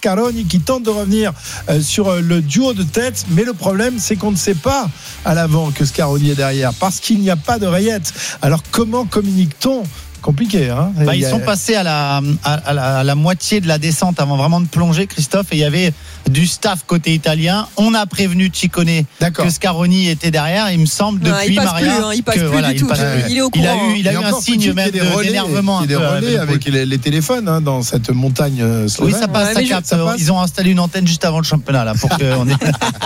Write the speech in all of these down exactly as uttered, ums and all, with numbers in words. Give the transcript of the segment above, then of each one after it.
Scaroni qui tente de revenir euh, sur euh, le duo de tête, mais le problème c'est qu'on ne sait pas à l'avant que Scaroni est derrière parce qu'il n'y a pas de rayette. Alors comment communique-t-on ? Compliqué, hein. Bah, ils a... sont passés à la, à, à, la, à la moitié de la descente avant vraiment de plonger, Christophe, et il y avait du staff côté italien. On a prévenu Ciccone que Scaroni était derrière. Il me semble non, depuis il passe Maria plus, hein, il passe que plus voilà, du il tout. passe plus. Il est au courant. Il a eu, il a eu un signe même de, relais, d'énervement. Il y a des relais avec les, les téléphones hein, dans cette montagne slovène. Oui, ça passe, ouais, ça capte. Ça passe. Ils ont installé une antenne juste avant le championnat là pour que on ait...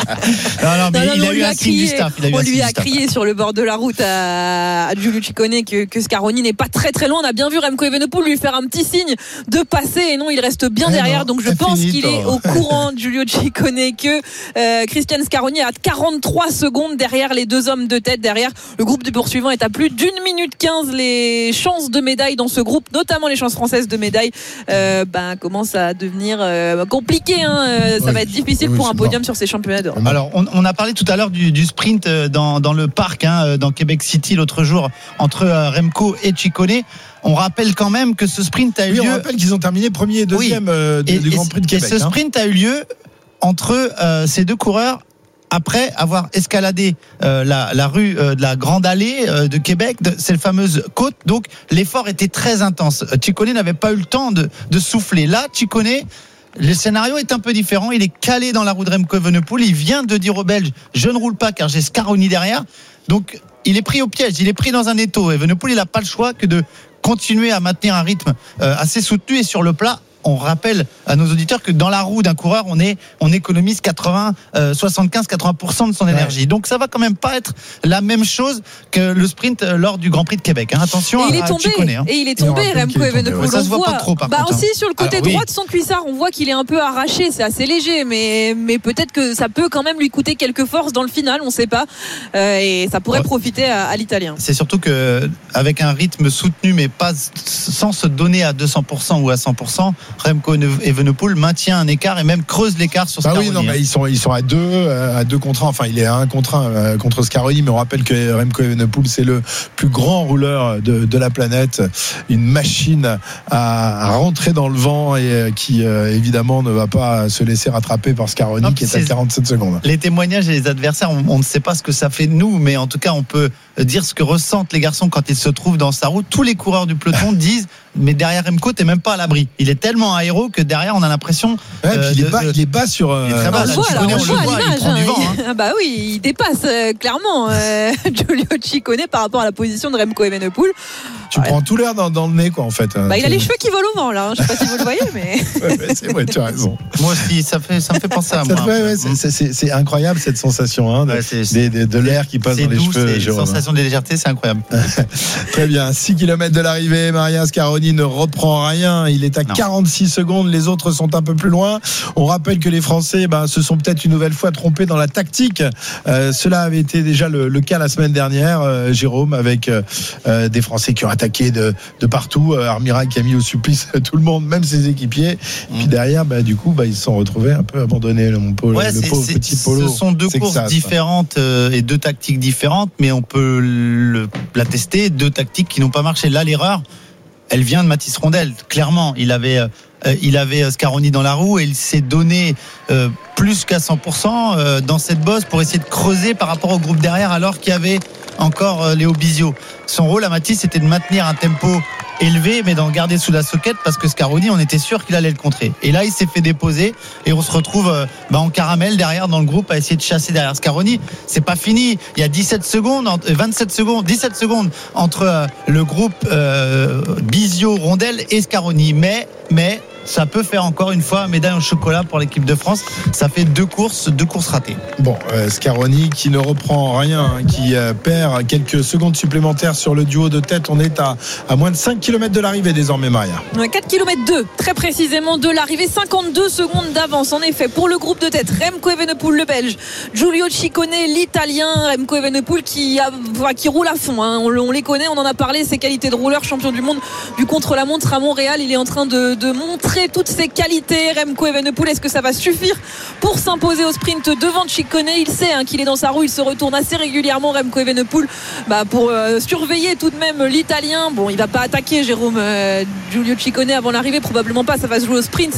non, non, mais non, non, il a eu un signe du staff. On lui a crié sur le bord de la route à, à Giulio Ciccone que, que Scaroni n'est pas très très loin. On a bien vu Remco Evenepoel lui faire un petit signe de passer et non, il reste bien eh derrière. Non, donc je pense qu'il est au courant, Giulio Ciccone, que euh, Christian Scaroni est à quarante-trois secondes derrière les deux hommes de tête. Derrière, le groupe du poursuivant est à plus d'une minute quinze. Les chances de médaille dans ce groupe, notamment les chances françaises de médaille, euh, ben, commencent à devenir euh, compliquées. Hein. Ça oui, va être difficile oui, pour un podium bon. sur ces championnats d'Europe. Alors, on, on a parlé tout à l'heure du, du sprint dans, dans le parc, hein, dans Québec City l'autre jour, entre euh, Remco et Ciccone. On rappelle quand même que ce sprint a eu oui, lieu. On rappelle qu'ils ont terminé premier et deuxième oui. euh, du, et, du Grand Prix de Québec. Et ce sprint hein. a eu lieu entre euh, ces deux coureurs après avoir escaladé euh, la, la rue euh, de la Grande Allée euh, de Québec, de, c'est la fameuse côte. Donc l'effort était très intense. Ciccone n'avait pas eu le temps de, de souffler. Là, Ciccone, le scénario est un peu différent. Il est calé dans la roue de Remco Evenepoel. Il vient de dire aux Belges, je ne roule pas car j'ai Scaroni derrière. Donc il est pris au piège. Il est pris dans un étau. Evenepoel, il n'a pas le choix que de continuer à maintenir un rythme euh, assez soutenu et sur le plat. On rappelle à nos auditeurs que dans la roue d'un coureur, on est, on économise quatre-vingts, soixante-quinze, quatre-vingts pour cent de son énergie. Ouais. Donc ça va quand même pas être la même chose que le sprint lors du Grand Prix de Québec. Hein. Attention et il est à tombé, Ciccone. Hein. Et il est tombé, Remco Evenepoel. Ouais, ça se voit pas trop par bah contre. Aussi sur le côté Alors, droit oui. de son cuissard, on voit qu'il est un peu arraché. C'est assez léger, mais mais peut-être que ça peut quand même lui coûter quelques forces dans le final. On sait pas. Euh, et ça pourrait ouais. profiter à, à l'Italien. C'est surtout que avec un rythme soutenu, mais pas sans se donner à deux cents pour cent ou à cent pour cent, Remco Evenepoel maintient un écart et même creuse l'écart sur Scaroni. Bah oui, non, mais ils sont ils sont à deux euh, à deux contre un. Enfin, il est à un contre un euh, contre Scaroni, mais on rappelle que Remco Evenepoel c'est le plus grand rouleur de, de la planète, une machine à, à rentrer dans le vent et euh, qui euh, évidemment ne va pas se laisser rattraper par Scaroni non, qui est à quarante-sept secondes. Les témoignages et les adversaires, on, on ne sait pas ce que ça fait de nous, mais en tout cas on peut dire ce que ressentent les garçons quand ils se trouvent dans sa roue. Tous les coureurs du peloton disent mais derrière Remco t'es même pas à l'abri. Il est tellement un héros que derrière on a l'impression ouais, euh, il, est de, bas, de... il est bas sur euh... on le voit, là, on le voit, voit il prend du vent hein. Ah bah oui, il dépasse euh, clairement euh, Giulio Ciccone par rapport à la position de Remco Evenepoel. Tu ouais. prends tout l'air dans, dans le nez quoi en fait. Bah, il a les cheveux qui volent au vent là, je sais pas si vous le voyez mais ouais, ouais, c'est vrai, tu as raison. Moi aussi ça fait ça me fait penser à ça moi. Fait, ouais, c'est, c'est, c'est, c'est incroyable cette sensation hein, de, ouais, c'est, c'est, de, de l'air qui passe dans les doux, cheveux. C'est une sensation de légèreté, c'est incroyable. Très bien, six kilomètres de l'arrivée, Maria Scaroni ne reprend rien, il est à non. quarante-six secondes, les autres sont un peu plus loin. On rappelle que les Français ben, se sont peut-être une nouvelle fois trompés dans la tactique. Euh, cela avait été déjà le, le cas la semaine dernière, euh, Jérôme, avec euh, des Français qui ont attaqué de, de partout, euh, Armira qui a mis au supplice tout le monde, même ses équipiers. Mmh. Puis derrière, bah, du coup, bah, ils se sont retrouvés un peu abandonnés, le, mon Polo, ouais, le pauvre petit Polo. Ce sont deux c'est courses ça, différentes euh, et deux tactiques différentes, mais on peut le, l'attester, deux tactiques qui n'ont pas marché. Là, l'erreur, elle vient de Mathis Rondel. Clairement, il avait, euh, il avait Scaroni dans la roue et il s'est donné euh, plus qu'à cent pour cent euh, dans cette bosse pour essayer de creuser par rapport au groupe derrière, alors qu'il y avait encore euh, Léo Bizio. Son rôle à Mathis, c'était de maintenir un tempo élevé, mais d'en garder sous la soquette, parce que Scaroni, on était sûr qu'il allait le contrer. Et là, il s'est fait déposer et on se retrouve euh, bah, en caramel derrière dans le groupe à essayer de chasser derrière Scaroni. C'est pas fini. Il y a dix-sept secondes, vingt-sept secondes, dix-sept secondes entre euh, le groupe euh, Bizio, Rondel et Scaroni. Mais, mais ça peut faire encore une fois médaille en chocolat pour l'équipe de France. Ça fait deux courses, deux courses ratées. Bon, euh, Scaroni qui ne reprend rien, hein, qui euh, perd quelques secondes supplémentaires sur le duo de tête. On est à, à moins de cinq kilomètres de l'arrivée désormais, Maria. quatre kilomètres deux, très précisément de l'arrivée. cinquante-deux secondes d'avance, en effet, pour le groupe de tête. Remco Evenepoel, le Belge. Giulio Ciccone, l'Italien. Remco Evenepoel qui, a, qui roule à fond. Hein. On, on les connaît, on en a parlé, ses qualités de rouleur, champion du monde du contre-la-montre à Montréal. Il est en train de, de montrer toutes ses qualités. Remco Evenepoel, est-ce que ça va suffire pour s'imposer au sprint devant Ciccone? Il sait hein, qu'il est dans sa roue, il se retourne assez régulièrement, Remco Evenepoel, bah, pour euh, surveiller tout de même l'Italien. Bon, il va pas attaquer Jérôme euh, Giulio Ciccone avant l'arrivée, probablement pas, ça va se jouer au sprint,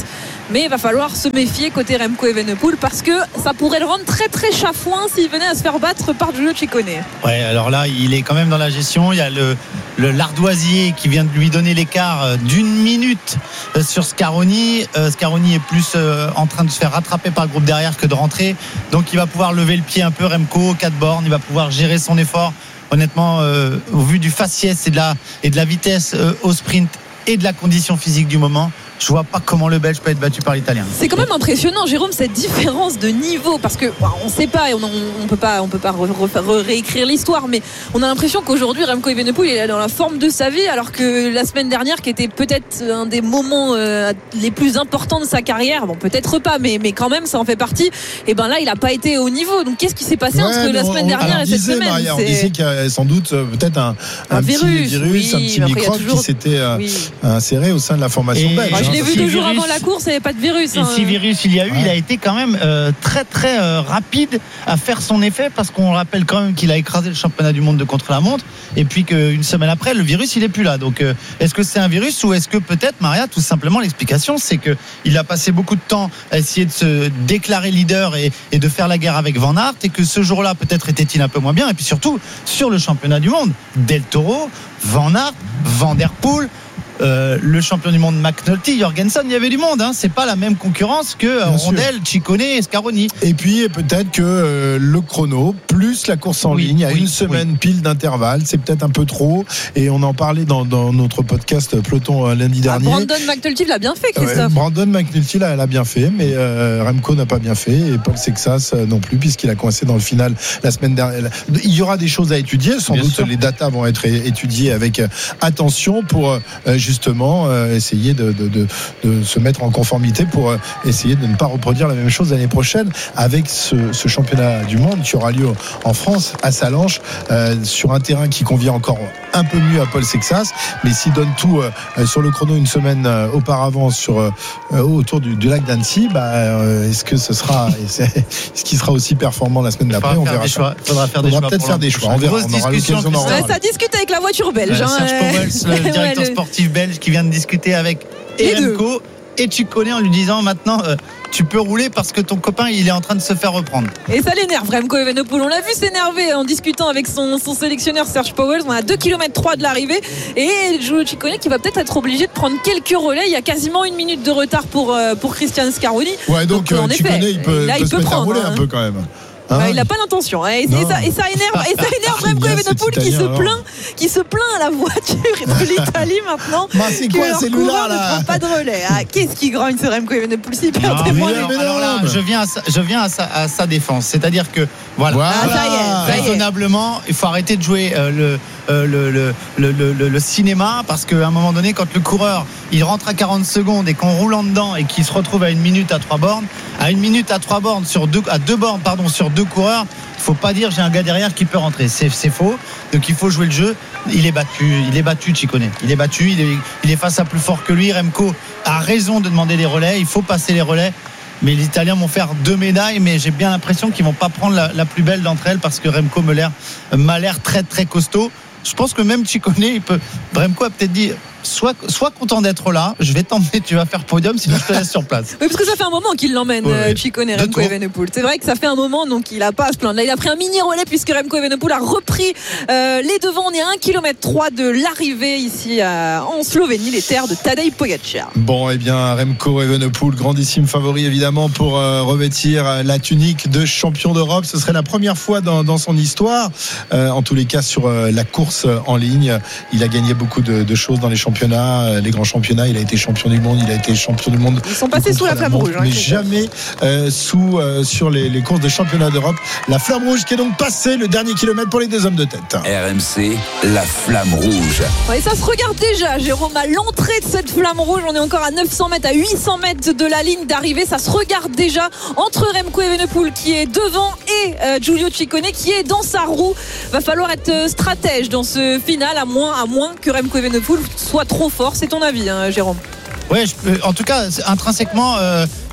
mais il va falloir se méfier côté Remco Evenepoel parce que ça pourrait le rendre très très chafouin s'il venait à se faire battre par Giulio Ciccone. Ouais, alors là il est quand même dans la gestion. Il y a le, le l'ardoisier qui vient de lui donner l'écart d'une minute sur Scaroni. euh, Scaroni est plus euh, en train de se faire rattraper par le groupe derrière que de rentrer, donc il va pouvoir lever le pied un peu. Remco, quatre bornes, il va pouvoir gérer son effort. Honnêtement, euh, au vu du faciès et de la, et de la vitesse euh, au sprint et de la condition physique du moment, je vois pas comment le Belge peut être battu par l'Italien. C'est quand même impressionnant, Jérôme, cette différence de niveau, parce que bah, on sait pas et on, on, on peut pas, on peut pas re, re, re, réécrire l'histoire, mais on a l'impression qu'aujourd'hui Remco Evenepoel il est dans la forme de sa vie, alors que la semaine dernière, qui était peut-être un des moments euh, les plus importants de sa carrière, bon peut-être pas, mais mais quand même ça en fait partie. Et ben là, il a pas été au niveau. Donc qu'est-ce qui s'est passé ouais, entre la semaine on, dernière et disait, cette semaine Maria, On disait qu'il y a sans doute peut-être un, un, un petit virus, virus oui, un petit microbe toujours... qui s'était euh, oui. inséré au sein de la formation et belge. Bah, je l'ai hein, vu deux jours avant la course, il n'y avait pas de virus. Et hein. si virus il y a eu, ouais. il a été quand même euh, très très euh, rapide à faire son effet, parce qu'on rappelle quand même qu'il a écrasé le championnat du monde de contre-la-montre, et puis qu'une semaine après, le virus il est plus là. Donc euh, est-ce que c'est un virus, ou est-ce que peut-être, Maria, tout simplement l'explication, c'est qu'il a passé beaucoup de temps à essayer de se déclarer leader et, et de faire la guerre avec Van Aert, et que ce jour-là peut-être était-il un peu moins bien, et puis surtout sur le championnat du monde, Del Toro, Van Aert, Van der Poel. Euh, le champion du monde McNulty, Jorgensen, il y avait du monde, hein. C'est pas la même concurrence que euh, Rondel, Ciccone et Scaroni. Et puis peut-être que euh, le chrono plus la course en oui, ligne à oui, une semaine oui. pile d'intervalle, c'est peut-être un peu trop. Et on en parlait dans, dans notre podcast Peloton euh, lundi ah, dernier. Brandon McNulty l'a bien fait, Christophe. Ouais, Brandon McNulty là, elle a bien fait, mais euh, Remco n'a pas bien fait, et Paul Sexas euh, non plus, puisqu'il a coincé dans le final la semaine dernière. Il y aura des choses à étudier, sans bien doute sûr. Les datas vont être étudiées avec attention pour euh, justement euh, essayer de, de, de, de se mettre en conformité pour euh, essayer de ne pas reproduire la même chose l'année prochaine avec ce, ce championnat du monde qui aura lieu en France à Sallanches, euh, sur un terrain qui convient encore un peu mieux à Paul Sexas, mais s'il donne tout euh, sur le chrono une semaine euh, auparavant sur, euh, autour du, du lac d'Annecy, bah, euh, est-ce que ce sera est-ce qu'il sera aussi performant la semaine d'après? On verra. Il faudra faire des choix. On peut-être faire des choix. On verra. On aura l'occasion d'en reparler. Ça discute avec la voiture belge. Euh, Serge Pauwels, le directeur sportif belge, qui vient de discuter avec Remco et Ciccone en lui disant maintenant euh, tu peux rouler parce que ton copain il est en train de se faire reprendre. Et ça l'énerve, Remco Evenepoel. On l'a vu s'énerver en discutant avec son, son sélectionneur Serge Pauwels. On a deux kilomètres trois de l'arrivée, et Giulio Ciccone qui va peut-être être obligé de prendre quelques relais. Il y a quasiment une minute de retard pour, pour Christian Scaroni. Ouais, donc, donc euh, Ciccone il peut, là, peut il se peut mettre prendre, à rouler hein. un peu quand même. Hein bah, il n'a pas l'intention, et, et, ça, et ça énerve, et ça énerve Remco Evenepoel qui se plaint, qui se plaint à la voiture de l'Italie maintenant. Bah, c'est que quoi, leur c'est coureur là, ne prend pas de relais. Ah, qu'est-ce qui grogne ce Remco Evenepoel si perd témoin. Alors là, je viens à sa, je viens à sa, à sa défense, c'est-à-dire que voilà, voilà. Ah, ça y est, ça y est. raisonnablement, il faut arrêter de jouer euh, le Euh, le, le, le, le, le cinéma, parce qu'à un moment donné, quand le coureur il rentre à quarante secondes et qu'on roule en dedans et qu'il se retrouve à une minute à trois bornes, à une minute à trois bornes sur deux, à deux bornes pardon sur deux coureurs, il faut pas dire j'ai un gars derrière qui peut rentrer, c'est, c'est faux. Donc il faut jouer le jeu. Il est battu, il est battu Ciccone, il est battu, il est, il est face à plus fort que lui. Remco a raison de demander les relais, il faut passer les relais. Mais les Italiens vont faire deux médailles, mais j'ai bien l'impression qu'ils vont pas prendre la, la plus belle d'entre elles, parce que Remco m'a l'air, m'a l'air très très costaud. Je pense que même Ciccone, il peut. Remco a peut-être dit sois, sois content d'être là, je vais t'emmener, tu vas faire podium, sinon je te laisse sur place. Oui, parce que ça fait un moment qu'il l'emmène, ouais, Ciccone et Remco Evenepoel. C'est vrai que ça fait un moment, donc il n'a pas à se plaindre. Là, il a pris un mini relais puisque Remco Evenepoel a repris euh, les devants. On est à un kilomètre trois de l'arrivée ici à, en Slovénie, les terres de Tadej Pogačar. Bon, eh bien, Remco Evenepoel, grandissime favori évidemment pour euh, revêtir la tunique de champion d'Europe. Ce serait la première fois dans, dans son histoire, euh, en tous les cas sur euh, la course en ligne. Il a gagné beaucoup de, de choses dans les championnats. Les grands championnats, il a été champion du monde, il a été champion du monde. Ils sont passés sous la flamme rouge, mais jamais euh, sous euh, sur les, les courses de championnat d'Europe. La flamme rouge qui est donc passée le dernier kilomètre pour les deux hommes de tête. R M C, la flamme rouge. Ouais, ça se regarde déjà, Jérôme, à l'entrée de cette flamme rouge. On est encore à neuf cents mètres, à huit cents mètres de la ligne d'arrivée. Ça se regarde déjà entre Remco Evenepoel qui est devant et euh, Giulio Ciccone qui est dans sa roue. Va falloir être stratège dans ce final, à moins, à moins que Remco Evenepoel soit trop fort. C'est ton avis, hein, Jérôme? Ouais, je, en tout cas, intrinsèquement, euh,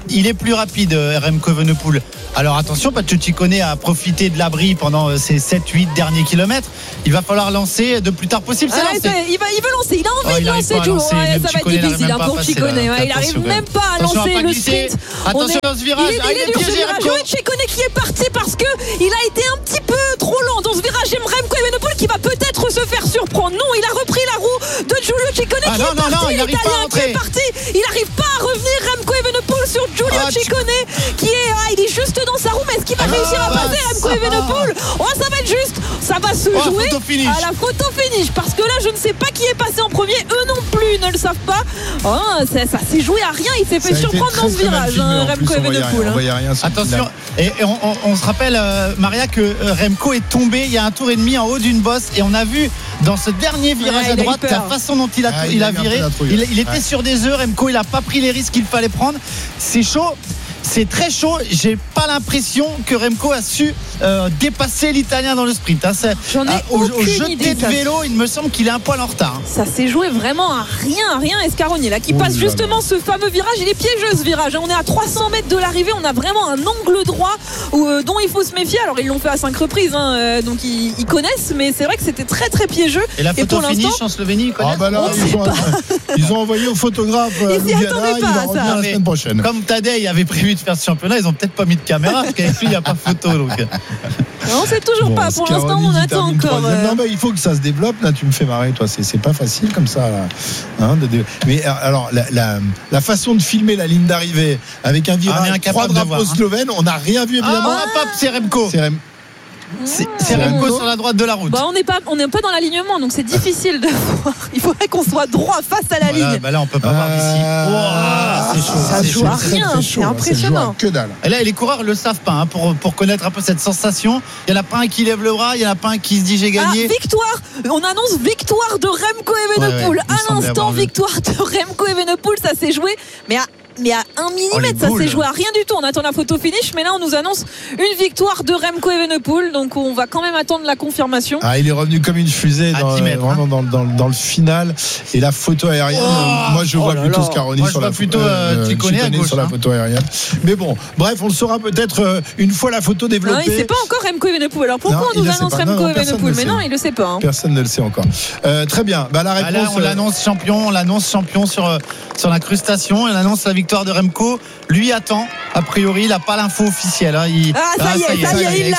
il est plus rapide, Remco Evenepoel. Alors attention, Patcho Ciccone a profité de l'abri pendant ses sept huit derniers kilomètres. Il va falloir lancer de plus tard possible. Ah, il, va, il veut lancer, il a envie oh, de lancer, Joe. Ouais, ça va être difficile pour Ciccone. Ouais, il n'arrive même pas à attention lancer à le sprint. Attention est, dans ce virage. Il est, ah, il est, il est dur ce virage. Ouais, Ciccone qui est parti parce qu'il a été un petit peu trop lent dans ce virage. J'aime Remco Evenepoel qui va peut-être se faire surprendre. Non, il a repris la roue de Giulio Ciccone ah, qui non, est parti. Non, non, il n'arrive pas à rentrer. Qui est parti. Il n'arrive pas à revenir. Remco Evenepoel sur Giulio ah, Ciccone qui est, ah, il est juste dans sa roue. Mais est-ce qu'il va ah, réussir à passer Remco Evenepoel? Oh, ça va être juste. Ça va se oh, jouer à la photo finish. Parce que là, je ne sais pas qui est passé en premier. Eux non plus ne le savent pas. Oh, ça, ça s'est joué à rien. Il s'est fait surprendre dans ce virage, hein, Remco Evenepoel. Attention. Et, et on, on, on se rappelle, euh, Maria, que euh, Remco est tombé il y a un tour et demi en haut d'une bosse. Et on a vu dans ce dernier virage ouais, à droite la façon dont il a, ah, il il a, a viré. Il, il était ouais. sur des œufs. Remco, il n'a pas pris les risques qu'il fallait prendre. C'est chaud. C'est très chaud. J'ai pas l'impression que Remco a su euh, dépasser l'Italien dans le sprint. Hein. J'en ai au, aucune au jeté idée, de vélo, il me semble qu'il est un poil en retard. Ça s'est joué vraiment à rien, à rien. Scaroni là qui oh passe là justement là. ce fameux virage. Il est piégeux ce virage. On est à trois cents mètres de l'arrivée. On a vraiment un angle droit où, euh, dont il faut se méfier. Alors ils l'ont fait à cinq reprises, hein, euh, donc ils, ils connaissent. Mais c'est vrai que c'était très très piégeux. Et la photo finish en Slovénie, ils connaissent. Ah bah là, ils, ont, ils ont envoyé au photographe. Ils s'y attendaient pas à ça. La semaine prochaine. Comme Tadej avait prévu de faire ce championnat, ils ont peut-être pas mis de caméra parce qu'avec lui il n'y a pas photo donc. Non, c'est toujours bon, pas pour l'instant on attend encore euh... non mais il faut que ça se développe là. Tu me fais marrer toi, c'est, c'est pas facile comme ça là. Hein, de dé... mais alors la, la, la façon de filmer la ligne d'arrivée avec un virage ah, trois drapeaux slovènes, on n'a rien vu évidemment. Ah, pas c'est Remco. C'est Rem... C'est, c'est Remco sur la droite de la route. Bah on n'est pas, on n'est pas dans l'alignement, donc c'est difficile de voir. Il faudrait qu'on soit droit face à la voilà, ligne. Bah là on peut pas euh... voir d'ici. Wow, c'est chaud, ça c'est joue chaud, à rien, c'est, c'est impressionnant. Que dalle. Et là les coureurs le savent pas hein, pour pour connaître un peu cette sensation. Il y en a pas un qui lève le bras, il y en a pas un qui se dit j'ai gagné. Ah, victoire. On annonce victoire de Remco Evenepoel. Ouais, ouais, à l'instant victoire de Remco Evenepoel, ça s'est joué, mais à mais à un millimètre, oh, ça s'est joué à rien du tout. On attend la photo finish, mais là on nous annonce une victoire de Remco Evenepoel, donc on va quand même attendre la confirmation. Ah, il est revenu comme une fusée dans, mètres, vraiment hein. dans, dans, dans le final. Et la photo aérienne, oh, moi je vois oh plutôt Scaroni sur, la, plutôt, euh, Ciccone à gauche, sur hein. la photo aérienne. Mais bon, bref, on le saura peut-être euh, une fois la photo développée. Non, il ne sait pas encore Remco Evenepoel. Alors pourquoi non, on nous annonce Remco Evenepoel? Mais non, il ne le sait pas. Hein. Personne ne le sait encore. Euh, très bien. Bah, la réponse, bah là, on l'annonce champion, on l'annonce champion sur, sur l'incrustation. On annonce la victoire de Remco. Lui attend, a priori, il n'a pas l'info officielle. Hein. Il... Ah, ça, ah, y est, ça y est, ça y est, il l'a.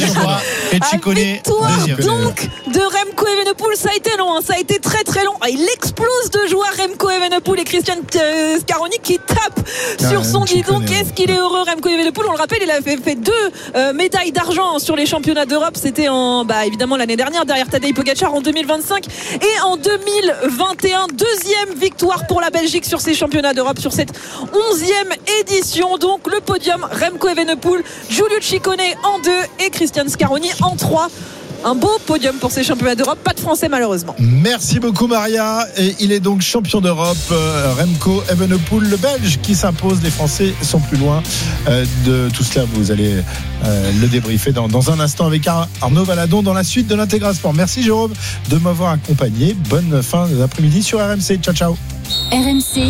Et Ciccone, victoire donc de Remco Evenepoel. Ça a été long, hein. Ça a été très très long. Il explose de joie, Remco Evenepoel et Christian Scaroni qui tape ah, sur son guidon. Qu'est-ce qu'il est heureux, Remco Evenepoel. On le rappelle, il a fait, fait deux euh, médailles d'argent sur les championnats d'Europe. C'était en, bah, évidemment l'année dernière derrière Tadej Pogacar en deux mille vingt-cinq et en deux mille vingt et un. Deuxième victoire pour la Belgique sur ces championnats d'Europe, sur cette onzième édition. Donc le podium, Remco Evenepoel, Giulio Ciccone en deux et Christian Scaroni en trois. Un beau podium pour ces championnats d'Europe, pas de Français malheureusement. Merci beaucoup Maria. Et il est donc champion d'Europe, euh, Remco Evenepoel, le Belge qui s'impose. Les Français sont plus loin euh, de tout cela. Vous allez euh, le débriefer dans, dans un instant avec Ar- Arnaud Valadon dans la suite de l'Intégral Sport. Merci Jérôme de m'avoir accompagné. Bonne fin d'après-midi sur R M C. Ciao ciao. R M C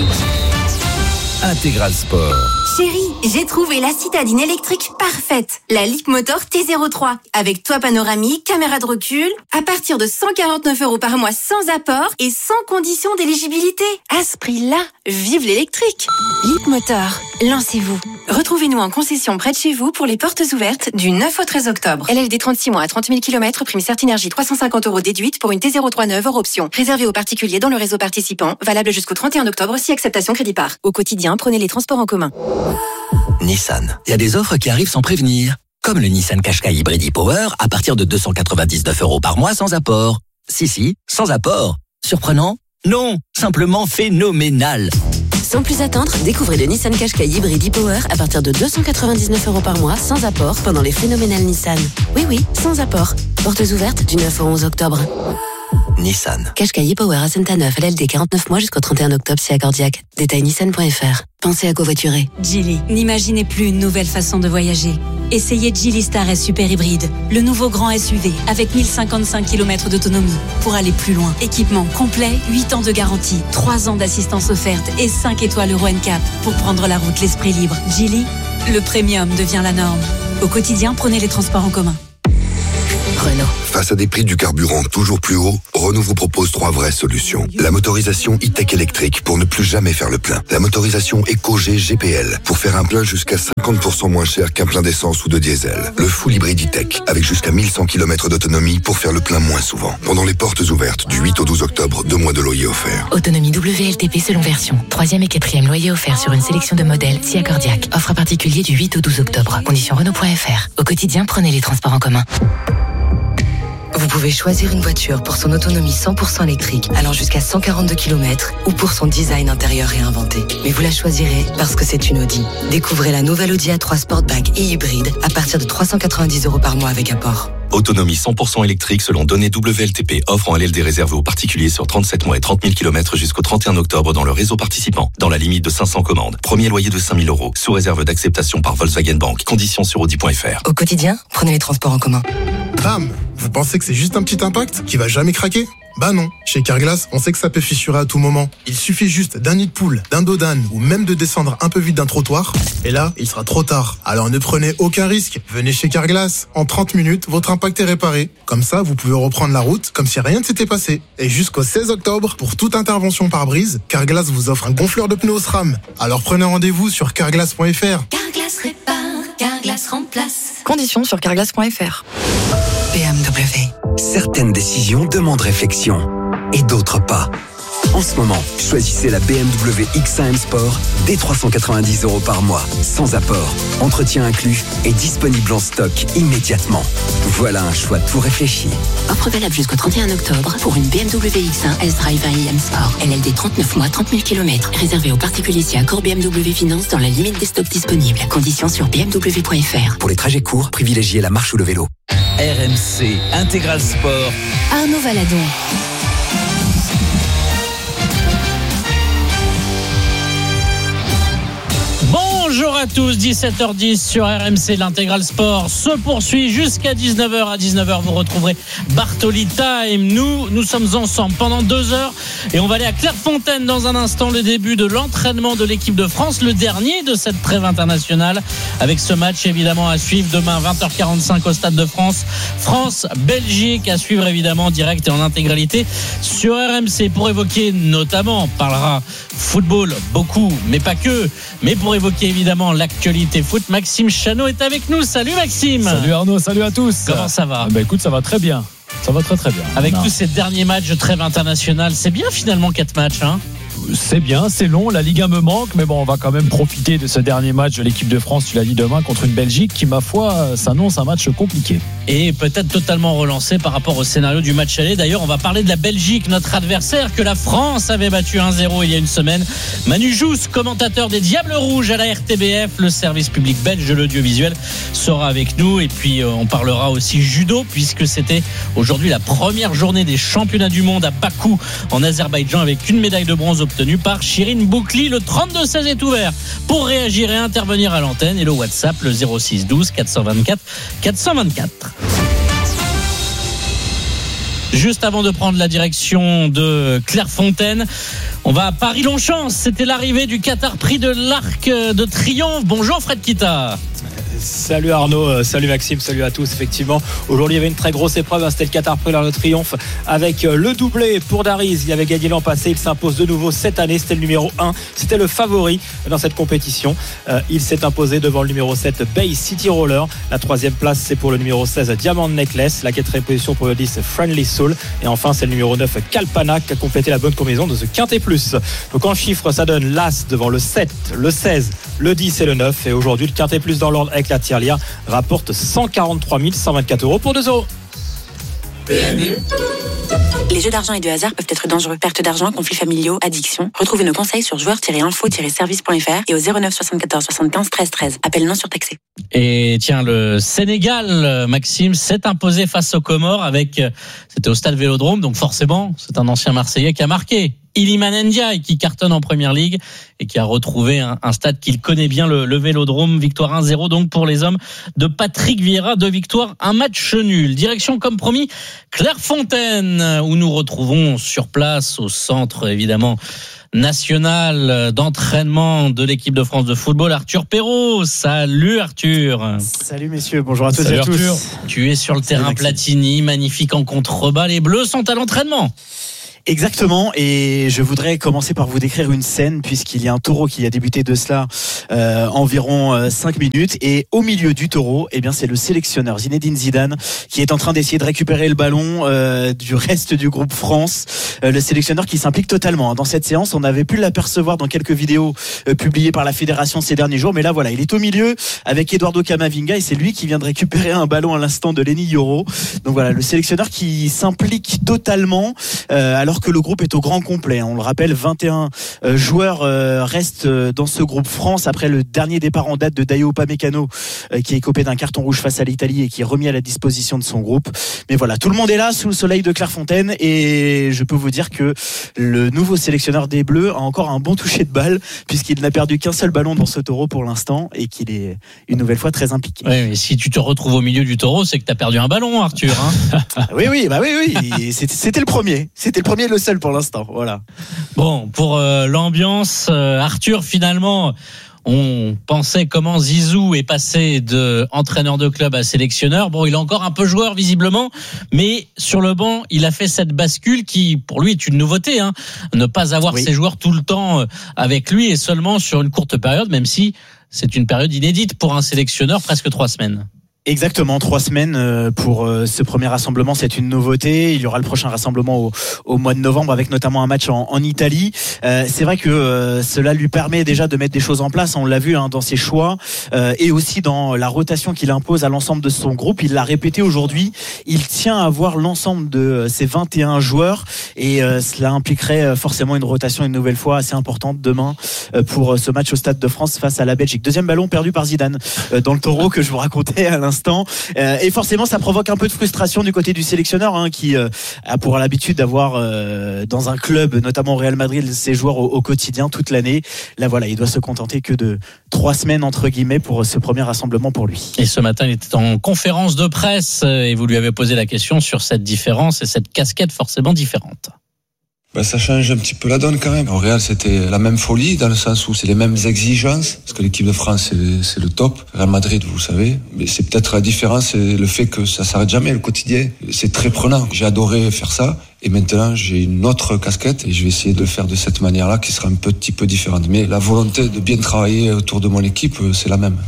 Intégral Sport. Chérie, j'ai trouvé la citadine électrique parfaite. La Leapmotor T zéro trois. Avec toit panoramique, caméra de recul. À partir de cent quarante-neuf euros par mois sans apport et sans condition d'éligibilité. À ce prix-là, vive l'électrique. Leapmotor, lancez-vous. Retrouvez-nous en concession près de chez vous pour les portes ouvertes du neuf au treize octobre. L L D trente-six mois à trente mille kilomètres, prime Certinergie trois cent cinquante euros déduite pour une T zéro trois neuve hors option. Réservé aux particuliers dans le réseau participant. Valable jusqu'au trente et un octobre si acceptation crédit par. Au quotidien, prenez les transports en commun. Nissan. Il y a des offres qui arrivent sans prévenir. Comme le Nissan Qashqai Hybrid e-Power à partir de deux cent quatre-vingt-dix-neuf euros par mois sans apport. Si, si, sans apport. Surprenant? Non, simplement phénoménal. Sans plus attendre, découvrez le Nissan Qashqai Hybrid e-Power à partir de deux cent quatre-vingt-dix-neuf euros par mois sans apport pendant les phénoménales Nissan. Oui, oui, sans apport. Portes ouvertes du neuf au onze octobre. Nissan. Qashqai e-Power à Saint-Aneuf, L L D quarante-neuf mois jusqu'au trente et un octobre si accordiaque. Détail nissan point f r. Pensez à covoiturer. Geely, n'imaginez plus une nouvelle façon de voyager. Essayez Geely Star S Super Hybride, le nouveau grand S U V avec mille cinquante-cinq kilomètres d'autonomie pour aller plus loin. Équipement complet, huit ans de garantie, trois ans d'assistance offerte et cinq étoiles Euro N C A P pour prendre la route l'esprit libre. Geely, le premium devient la norme. Au quotidien, prenez les transports en commun. Renault. Face à des prix du carburant toujours plus hauts, Renault vous propose trois vraies solutions. La motorisation e-tech électrique pour ne plus jamais faire le plein. La motorisation EcoG G P L pour faire un plein jusqu'à cinquante pour cent moins cher qu'un plein d'essence ou de diesel. Le full hybride e-tech avec jusqu'à mille cent kilomètres d'autonomie pour faire le plein moins souvent. Pendant les portes ouvertes du huit au douze octobre, deux mois de loyer offert. Autonomie W L T P selon version. Troisième et quatrième loyer offert sur une sélection de modèles si accordiaque. Offre particulier du huit au douze octobre. Conditions Renault point F R. Au quotidien, prenez les transports en commun. Vous pouvez choisir une voiture pour son autonomie cent pour cent électrique, allant jusqu'à cent quarante-deux kilomètres, ou pour son design intérieur réinventé. Mais vous la choisirez parce que c'est une Audi. Découvrez la nouvelle Audi A trois Sportback et hybride à partir de trois cent quatre-vingt-dix euros par mois avec apport. Autonomie cent pour cent électrique selon données W L T P. Offre en L L D réservée aux particuliers sur trente-sept mois et trente mille kilomètres jusqu'au trente et un octobre dans le réseau participant. Dans la limite de cinq cents commandes. Premier loyer de cinq mille euros. Sous réserve d'acceptation par Volkswagen Bank. Conditions sur Audi point F R. Au quotidien, prenez les transports en commun. Bam! Vous pensez que c'est juste un petit impact qui va jamais craquer? Bah non. Chez Carglass, on sait que ça peut fissurer à tout moment. Il suffit juste d'un nid de poule, d'un dos d'âne ou même de descendre un peu vite d'un trottoir. Et là, il sera trop tard. Alors ne prenez aucun risque. Venez chez Carglass. En trente minutes, votre impact est réparé. Comme ça, vous pouvez reprendre la route comme si rien ne s'était passé. Et jusqu'au seize octobre, pour toute intervention par brise, Carglass vous offre un gonfleur de pneus au SRAM. Alors prenez rendez-vous sur carglass point F R. Carglass répare, Carglass remplace. Conditions sur carglass point F R. B M W. Certaines décisions demandent réflexion et d'autres pas. En ce moment, choisissez la B M W X un M Sport dès trois cent quatre-vingt-dix euros par mois, sans apport, entretien inclus et disponible en stock immédiatement. Voilà un choix tout réfléchi. Offre valable jusqu'au trente et un octobre pour une B M W X un S-Drive un i M Sport. L L D trente-neuf mois, trente mille kilomètres. Réservé aux particuliers si accord B M W Finance dans la limite des stocks disponibles. Conditions sur b m w point f r. Pour les trajets courts, privilégiez la marche ou le vélo. R M C Intégral Sport. Arnaud Valadon. Bonjour à tous, dix-sept heures dix sur R M C, l'Intégral Sport se poursuit jusqu'à dix-neuf heures. À dix-neuf heures, vous retrouverez Bartoli Time. Nous, nous sommes ensemble pendant deux heures et on va aller à Clairefontaine dans un instant, le début de l'entraînement de l'équipe de France, le dernier de cette trêve internationale, avec ce match évidemment à suivre demain vingt heures quarante-cinq au Stade de France. France-Belgique à suivre évidemment direct et en intégralité sur R M C pour évoquer notamment, on parlera football beaucoup, mais pas que, mais pour évoquer évidemment l'actualité foot. Maxime Chanot est avec nous. Salut Maxime. Salut Arnaud, salut à tous. Comment ça va? Bah écoute, ça va très bien. Ça va très très bien. Avec non. tous ces derniers matchs de trêve internationale, c'est bien finalement quatre matchs, hein? C'est bien, c'est long, la Ligue un me manque, mais bon, on va quand même profiter de ce dernier match de l'équipe de France, tu l'as dit, demain contre une Belgique qui, ma foi, s'annonce un match compliqué. Et peut-être totalement relancé par rapport au scénario du match aller. D'ailleurs, on va parler de la Belgique, notre adversaire que la France avait battu un zéro il y a une semaine. Manu Jousse, commentateur des Diables Rouges à la R T B F, le service public belge de l'audiovisuel, sera avec nous. Et puis, euh, on parlera aussi judo, puisque c'était aujourd'hui la première journée des championnats du monde à Bakou, en Azerbaïdjan, avec une médaille de bronze obtenue par Chirine Boukli. Le trente-deux seize est ouvert pour réagir et intervenir à l'antenne, et le WhatsApp le zéro six douze quatre cent vingt-quatre quatre cent vingt-quatre. Juste avant de prendre la direction de Clairefontaine, on va à Paris-Longchamp. C'était l'arrivée du Qatar Prix de l'Arc de Triomphe. Bonjour Fred Kita. Salut Arnaud, salut Maxime, salut à tous. Effectivement, aujourd'hui il y avait une très grosse épreuve, c'était le Qatar Prix de l'Arc de Triomphe avec le doublé pour Dariz. Il avait gagné l'an passé, il s'impose de nouveau cette année. C'était le numéro un, c'était le favori dans cette compétition. Il s'est imposé devant le numéro sept Bay City Roller. La troisième place c'est pour le numéro seize Diamond Necklace. La quatrième position pour le dix Friendly Soul. Et enfin c'est le numéro neuf Kalpana qui a complété la bonne combinaison de ce Quintet Plus. Donc en chiffres ça donne l'As devant le sept, le seize, le dix et le neuf. Et aujourd'hui le Quintet Plus dans l'ordre avec la tirelire rapporte cent quarante-trois mille cent vingt-quatre euros pour deux euros. Les jeux d'argent et de hasard peuvent être dangereux. Perte d'argent, conflits familiaux, addiction. Retrouvez nos conseils sur joueurs tiret info tiret service point f r et au zéro neuf soixante-quatorze soixante-quinze treize treize. Appel non surtaxé. Et tiens, le Sénégal, Maxime, s'est imposé face aux Comores avec, c'était au stade Vélodrome, donc forcément, c'est un ancien Marseillais qui a marqué. Iliman Ndiaye qui cartonne en Première Ligue et qui a retrouvé un, un stade qu'il connaît bien, le, le Vélodrome. Victoire un zéro donc pour les hommes de Patrick Vieira. Deux victoires, un match nul. Direction comme promis Clairefontaine où nous retrouvons sur place au centre évidemment national d'entraînement de l'équipe de France de football, Arthur Perrault. Salut Arthur. Salut messieurs, bonjour à tous Salut et à tous. Arthur. Tu es sur le Salut terrain Maxime. Platini, magnifique en contrebas. Les Bleus sont à l'entraînement. Exactement, et je voudrais commencer par vous décrire une scène puisqu'il y a un taureau qui a débuté de cela euh, environ euh, cinq minutes et au milieu du taureau, eh bien c'est le sélectionneur Zinedine Zidane qui est en train d'essayer de récupérer le ballon euh, du reste du groupe France, euh, le sélectionneur qui s'implique totalement dans cette séance. On avait pu l'apercevoir dans quelques vidéos euh, publiées par la fédération ces derniers jours, mais là voilà, il est au milieu avec Eduardo Camavinga et c'est lui qui vient de récupérer un ballon à l'instant de Lenny Yoro. Donc voilà, le sélectionneur qui s'implique totalement euh, alors que le groupe est au grand complet. On le rappelle, vingt et un euh, joueurs euh, restent euh, dans ce groupe France après le dernier départ en date de Dayo Upamecano euh, qui est écopé d'un carton rouge face à l'Italie et qui est remis à la disposition de son groupe. Mais voilà, tout le monde est là sous le soleil de Clairefontaine et je peux vous dire que le nouveau sélectionneur des Bleus a encore un bon toucher de balle puisqu'il n'a perdu qu'un seul ballon dans ce taureau pour l'instant et qu'il est une nouvelle fois très impliqué. Oui, mais si tu te retrouves au milieu du taureau, c'est que tu as perdu un ballon, Arthur. Hein. oui, oui, bah oui, oui. C'était, c'était le premier. C'était le premier et le seul pour l'instant. Voilà. Bon, pour euh, l'ambiance, euh, Arthur, finalement, on pensait comment Zizou est passé de entraîneur de club à sélectionneur. Bon, il est encore un peu joueur visiblement, mais sur le banc, il a fait cette bascule qui, pour lui, est une nouveauté. Hein. Ne pas avoir oui. ses joueurs tout le temps avec lui et seulement sur une courte période, même si c'est une période inédite pour un sélectionneur, presque trois semaines. Exactement, trois semaines pour ce premier rassemblement, c'est une nouveauté. Il y aura le prochain rassemblement au, au mois de novembre avec notamment un match en, en Italie. Euh, c'est vrai que euh, cela lui permet déjà de mettre des choses en place, on l'a vu hein, dans ses choix euh, et aussi dans la rotation qu'il impose à l'ensemble de son groupe. Il l'a répété aujourd'hui, il tient à avoir l'ensemble de ses vingt et un joueurs et euh, cela impliquerait forcément une rotation une nouvelle fois assez importante demain euh, pour ce match au Stade de France face à la Belgique. Deuxième ballon perdu par Zidane euh, dans le taureau que je vous racontais à l'instant. Euh, et forcément ça provoque un peu de frustration du côté du sélectionneur hein, qui euh, a pour l'habitude d'avoir euh, dans un club notamment au Real Madrid ses joueurs au, au quotidien toute l'année. Là voilà, il doit se contenter que de trois semaines entre guillemets pour ce premier rassemblement pour lui. Et ce matin il était en conférence de presse et vous lui avez posé la question sur cette différence et cette casquette forcément différente. Ben, ça change un petit peu la donne quand même. Au Real, c'était la même folie dans le sens où c'est les mêmes exigences, parce que l'équipe de France, c'est, c'est le top. Real Madrid, vous savez. Mais c'est peut-être la différence, c'est le fait que ça s'arrête jamais, le quotidien. C'est très prenant. J'ai adoré faire ça. Et maintenant, j'ai une autre casquette et je vais essayer de le faire de cette manière-là, qui sera un petit peu différente. Mais la volonté de bien travailler autour de mon équipe, c'est la même.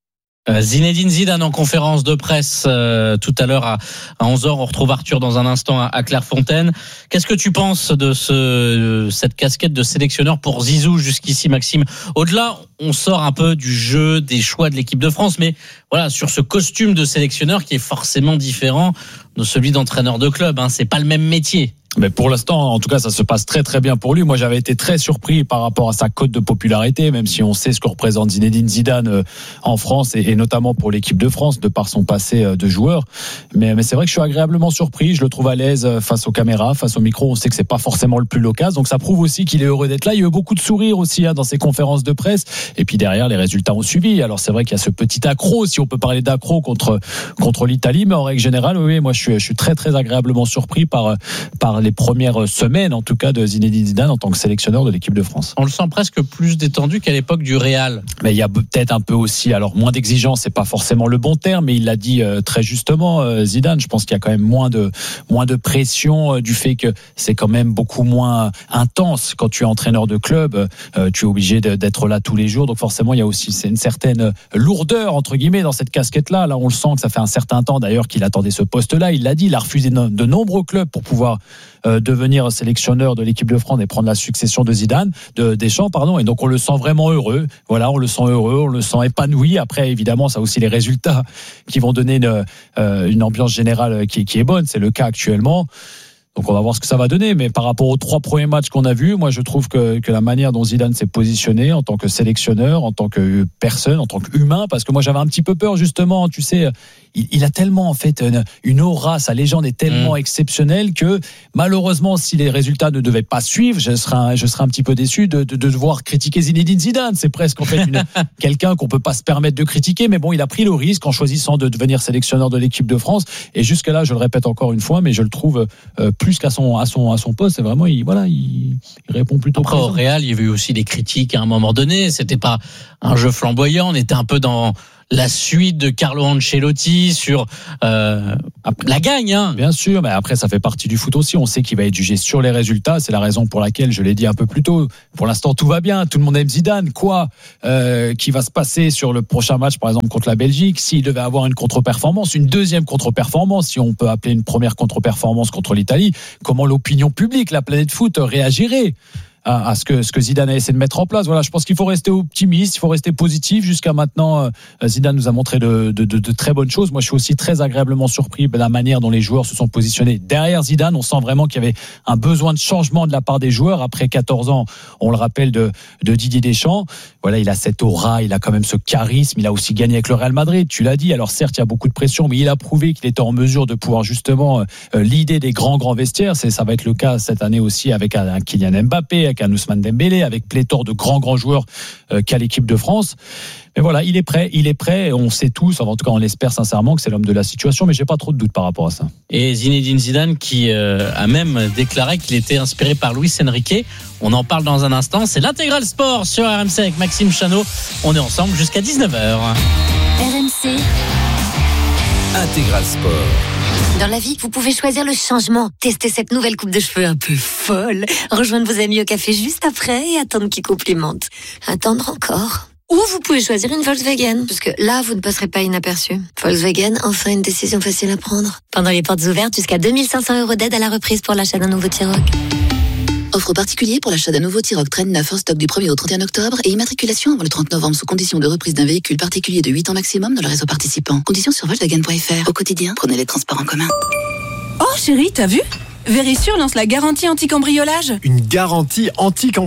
Zinedine Zidane en conférence de presse euh, tout à l'heure à, à onze heures. On retrouve Arthur dans un instant à, à Clairefontaine. Qu'est-ce que tu penses de ce, cette casquette de sélectionneur pour Zizou jusqu'ici, Maxime? Au-delà, on sort un peu du jeu, des choix de l'équipe de France, mais voilà, sur ce costume de sélectionneur qui est forcément différent de celui d'entraîneur de club. Hein. C'est pas le même métier. Mais pour l'instant, en tout cas, ça se passe très très bien pour lui. Moi, j'avais été très surpris par rapport à sa cote de popularité, même si on sait ce que représente Zinedine Zidane en France et notamment pour l'équipe de France, de par son passé de joueur. Mais, mais c'est vrai que je suis agréablement surpris. Je le trouve à l'aise face aux caméras, face au micro. On sait que c'est pas forcément le plus loquace, donc ça prouve aussi qu'il est heureux d'être là. Il y a eu beaucoup de sourires aussi hein, dans ses conférences de presse. Et puis derrière, les résultats ont suivi. Alors c'est vrai qu'il y a ce petit accro, si on peut parler d'accro contre contre l'Italie, mais en règle générale, oui, moi je suis je suis très très agréablement surpris par par les premières semaines, en tout cas, de Zinedine Zidane en tant que sélectionneur de l'équipe de France. On le sent presque plus détendu qu'à l'époque du Real. Mais il y a peut-être un peu aussi, alors moins d'exigence, c'est pas forcément le bon terme, mais il l'a dit euh, très justement, euh, Zidane. Je pense qu'il y a quand même moins de moins de pression euh, du fait que c'est quand même beaucoup moins intense quand tu es entraîneur de club. Euh, tu es obligé de, d'être là tous les jours, donc forcément il y a aussi c'est une certaine lourdeur entre guillemets dans cette casquette-là. Là, on le sent que ça fait un certain temps d'ailleurs qu'il attendait ce poste-là. Il l'a dit, il a refusé de, de nombreux clubs pour pouvoir euh, devenir sélectionneur de l'équipe de France et prendre la succession de Zidane, de Deschamps, pardon. Et donc on le sent vraiment heureux. Voilà, on le sent heureux, on le sent épanoui. Après, évidemment, ça a aussi les résultats qui vont donner une, euh, une ambiance générale qui, qui est bonne. C'est le cas actuellement. Donc on va voir ce que ça va donner, mais par rapport aux trois premiers matchs qu'on a vus, moi je trouve que, que la manière dont Zidane s'est positionné en tant que sélectionneur, en tant que personne, en tant qu'humain, parce que moi j'avais un petit peu peur justement, tu sais, il, il a tellement en fait une, une aura, sa légende est tellement mmh. exceptionnelle que malheureusement, si les résultats ne devaient pas suivre, je serais, je serais un petit peu déçu de, de, de devoir critiquer Zinedine Zidane. C'est presque en fait une, quelqu'un qu'on peut pas se permettre de critiquer, mais bon, il a pris le risque en choisissant de devenir sélectionneur de l'équipe de France. Et jusque là, je le répète encore une fois, mais je le trouve euh, plus qu'à son à son à son poste. C'est vraiment, il voilà, il, il répond plutôt. Après, au Real, il y avait eu aussi des critiques à un moment donné. C'était pas un jeu flamboyant. On était un peu dans la suite de Carlo Ancelotti sur euh, la gagne. Hein. Bien sûr, mais après ça fait partie du foot aussi. On sait qu'il va être jugé sur les résultats. C'est la raison pour laquelle je l'ai dit un peu plus tôt. Pour l'instant, tout va bien. Tout le monde aime Zidane. Quoi euh, qui va se passer sur le prochain match, par exemple contre la Belgique, s'il devait avoir une contre-performance, une deuxième contre-performance, si on peut appeler une première contre-performance contre l'Italie, comment l'opinion publique, la planète foot réagirait à, à ce que ce que Zidane a essayé de mettre en place. Voilà, je pense qu'il faut rester optimiste, il faut rester positif. Jusqu'à maintenant, euh, Zidane nous a montré de, de, de, de très bonnes choses. Moi, je suis aussi très agréablement surpris de la manière dont les joueurs se sont positionnés derrière Zidane. On sent vraiment qu'il y avait un besoin de changement de la part des joueurs après quatorze ans. On le rappelle de, de Didier Deschamps. Voilà, il a cette aura, il a quand même ce charisme. Il a aussi gagné avec le Real Madrid. Tu l'as dit. Alors certes, il y a beaucoup de pression, mais il a prouvé qu'il était en mesure de pouvoir justement euh, leader des grands grands vestiaires. C'est ça va être le cas cette année aussi avec un, un Kylian Mbappé, avec un Ousmane Dembélé, avec pléthore de grands grands joueurs euh, qu'a l'équipe de France. Mais voilà, il est prêt, il est prêt. On sait tous, enfin, en tout cas on l'espère sincèrement, que c'est l'homme de la situation, mais j'ai pas trop de doutes par rapport à ça. Et Zinedine Zidane qui euh, a même déclaré qu'il était inspiré par Luis Enrique. On en parle dans un instant. C'est l'Intégral Sport sur R M C avec Maxime Chanot. On est ensemble jusqu'à dix-neuf heures. R M C Intégral Sport. Dans la vie, vous pouvez choisir le changement. Tester cette nouvelle coupe de cheveux un peu folle. Rejoindre vos amis au café juste après et attendre qu'ils complimentent. Attendre encore. Ou vous pouvez choisir une Volkswagen, parce que là, vous ne passerez pas inaperçu. Volkswagen, enfin une décision facile à prendre. Pendant les portes ouvertes, jusqu'à deux mille cinq cents euros d'aide à la reprise pour l'achat d'un nouveau T-Roc. Offre particulier pour l'achat d'un nouveau T-Roc Traîne neuf en stock du premier au trente et un octobre et immatriculation avant le trente novembre sous condition de reprise d'un véhicule particulier de huit ans maximum dans le réseau participant. Conditions sur Volkswagen point F R. Au quotidien, prenez les transports en commun. Oh chérie, t'as vu ? Vérissure lance la garantie anti-cambriolage. Une garantie anti-cambriolage ?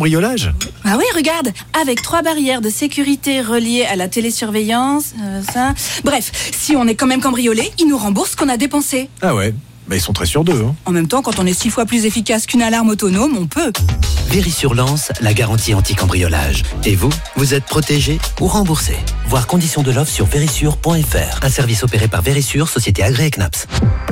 Ah oui, regarde, avec trois barrières de sécurité reliées à la télésurveillance, euh, ça... Bref, si on est quand même cambriolé, ils nous remboursent ce qu'on a dépensé. Ah ouais, bah ils sont très sûrs d'eux. Hein. En même temps, quand on est six fois plus efficace qu'une alarme autonome, on peut. Vérissure lance la garantie anti-cambriolage. Et vous, vous êtes protégé ou remboursé. Voir conditions de l'offre sur vérissure point F R. Un service opéré par Vérissure, société agréée C N A P S.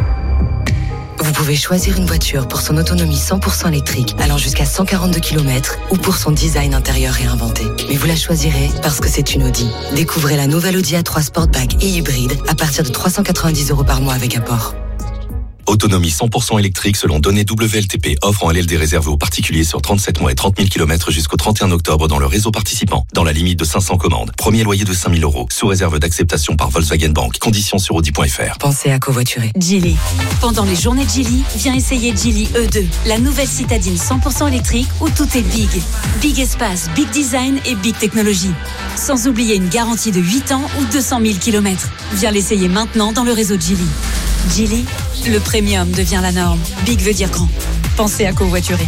Vous pouvez choisir une voiture pour son autonomie cent pour cent électrique, allant jusqu'à cent quarante-deux kilomètres, ou pour son design intérieur réinventé. Mais vous la choisirez parce que c'est une Audi. Découvrez la nouvelle Audi A trois Sportback et hybride à partir de trois cent quatre-vingt-dix euros par mois avec apport. Autonomie cent pour cent électrique selon données W L T P. Offre en L L D réservée aux particuliers sur trente-sept mois et trente mille kilomètres jusqu'au trente et un octobre dans le réseau participant. Dans la limite de cinq cents commandes. Premier loyer de cinq mille euros. Sous réserve d'acceptation par Volkswagen Bank. Conditions sur audi point F R. Pensez à covoiturer. Geely. Pendant les journées de Geely, viens essayer Geely E deux. La nouvelle citadine cent pour cent électrique où tout est big. Big espace, big design et big technologie. Sans oublier une garantie de huit ans ou deux cent mille kilomètres. Viens l'essayer maintenant dans le réseau Geely. Geely, le premium devient la norme. Big veut dire grand. Pensez à covoiturer.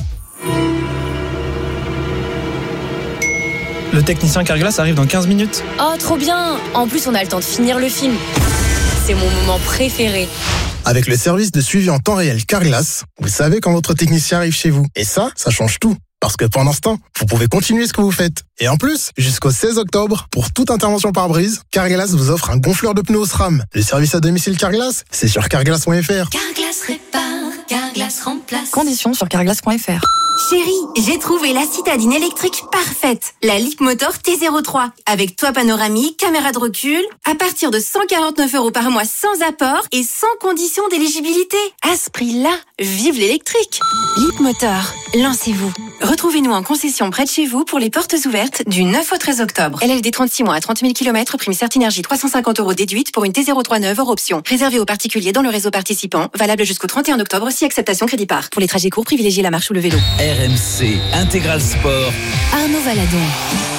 Le technicien Carglass arrive dans quinze minutes. Oh, trop bien! En plus, on a le temps de finir le film. C'est mon moment préféré. Avec le service de suivi en temps réel Carglass, vous savez quand votre technicien arrive chez vous. Et ça, ça change tout. Parce que pendant ce temps, vous pouvez continuer ce que vous faites. Et en plus, jusqu'au seize octobre, pour toute intervention par brise, Carglass vous offre un gonfleur de pneus au SRAM. Le service à domicile Carglass, c'est sur carglass point F R. Carglass répare, Carglass remplace. Conditions sur carglass point F R. Chérie, j'ai trouvé la citadine électrique parfaite. La Leapmotor T zéro trois. Avec toit panoramique, caméra de recul, à partir de cent quarante-neuf euros par mois sans apport et sans condition d'éligibilité. À ce prix-là, vive l'électrique. Leapmotor, lancez-vous. Retrouvez-nous en concession près de chez vous pour les portes ouvertes du neuf au treize octobre. L L D trente-six mois à trente mille kilomètres, prime Certinergie trois cent cinquante euros déduite pour une T zéro trois neuve hors option. Réservé aux particuliers dans le réseau participant, valable jusqu'au trente et un octobre si acceptation crédit par. Pour les trajets courts, privilégiez la marche ou le vélo. R M C Intégral Sport. Arnaud Valadon.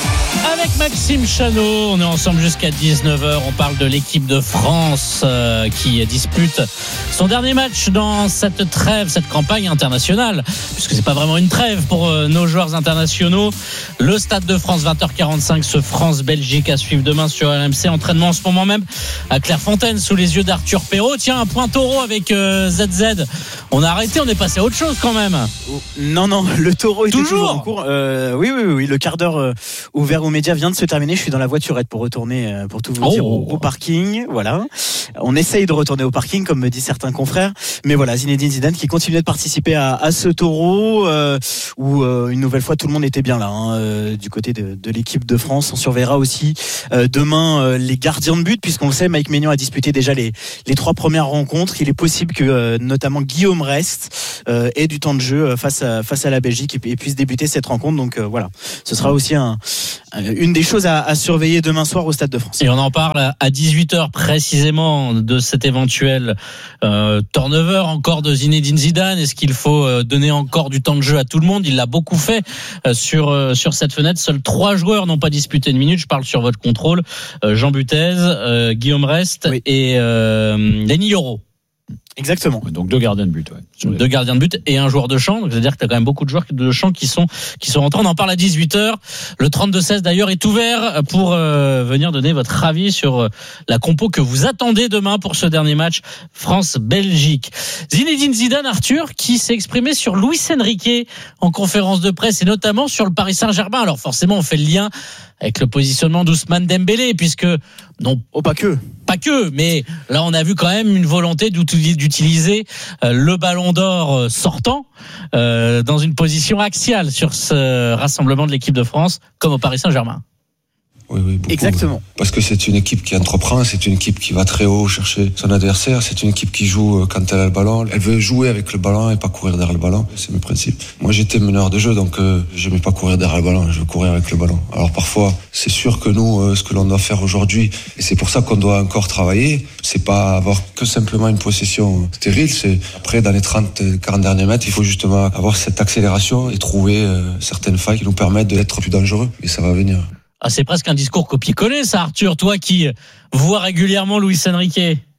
Avec Maxime Chanot, on est ensemble jusqu'à dix-neuf heures. On parle de l'équipe de France euh, qui dispute son dernier match dans cette trêve, cette campagne internationale, puisque c'est pas vraiment une trêve pour euh, nos joueurs internationaux. Le Stade de France, vingt heures quarante-cinq, ce France-Belgique à suivre demain sur R M C. Entraînement en ce moment même à Clairefontaine sous les yeux d'Arthur Perrault. Tiens, un point taureau avec euh, Z Z. On a arrêté, on est passé à autre chose quand même. Non, non, le taureau est toujours, toujours en cours. Euh, oui, oui, oui, le quart d'heure euh, ouvert aux médias vient de se terminer. Je suis dans la voiturette pour retourner, euh, pour tout vous oh. dire, au, au parking. Voilà. On essaye de retourner au parking, comme me disent certains confrères. Mais voilà, Zinedine Zidane qui continue de participer à, à ce taureau, euh, où euh, une nouvelle fois tout le monde était bien là, hein, euh, du côté de, de l'équipe de France. On surveillera aussi euh, demain euh, les gardiens de but, puisqu'on le sait, Mike Maignan a disputé déjà les, les trois premières rencontres. Il est possible que euh, notamment Guillaume Rest euh, ait du temps de jeu face à, face à la Belgique et, et puisse débuter cette rencontre. Donc euh, voilà, ce sera aussi un, une des choses à, à surveiller demain soir au Stade de France. Et on en parle à dix-huit heures précisément de cet éventuel euh, turnover encore de Zinedine Zidane. Est-ce qu'il faut euh, donner encore du temps de jeu à tout le monde? Il l'a beaucoup fait euh, sur euh, sur cette fenêtre. Seuls trois joueurs n'ont pas disputé une minute. Je parle sur votre contrôle. Euh, Jean Butez, euh, Guillaume Rest oui. et euh, Denis Yoro. Exactement. Donc deux gardiens de but. Ouais. Deux gardiens de but et un joueur de champ. Donc c'est-à-dire que tu as quand même beaucoup de joueurs de champ qui sont qui sont rentrés. On en parle à dix-huit heures. Le trente-deux seize d'ailleurs est ouvert pour euh, venir donner votre avis sur euh, la compo que vous attendez demain pour ce dernier match France-Belgique. Zinedine Zidane, Arthur, qui s'est exprimé sur Luis Enrique en conférence de presse et notamment sur le Paris Saint-Germain. Alors forcément, on fait le lien avec le positionnement d'Ousmane Dembélé, puisque non, oh, pas que, pas que, mais là on a vu quand même une volonté d'utiliser le Ballon d'Or sortant euh, dans une position axiale sur ce rassemblement de l'équipe de France, comme au Paris Saint-Germain. Oui, oui, beaucoup. Exactement. Parce que c'est une équipe qui entreprend, c'est une équipe qui va très haut chercher son adversaire, c'est une équipe qui joue quand elle a le ballon. Elle veut jouer avec le ballon et pas courir derrière le ballon. C'est mes principes. Moi, j'étais meneur de jeu, donc euh, j'aimais pas courir derrière le ballon, je veux courir avec le ballon. Alors parfois, c'est sûr que nous, euh, ce que l'on doit faire aujourd'hui, et c'est pour ça qu'on doit encore travailler, c'est pas avoir que simplement une possession stérile, c'est après, dans les trente quarante derniers mètres, il faut justement avoir cette accélération et trouver euh, certaines failles qui nous permettent d'être plus dangereux. Et ça va venir. Ah, c'est presque un discours copié-collé, ça, Arthur, toi qui vois régulièrement Luis Enrique.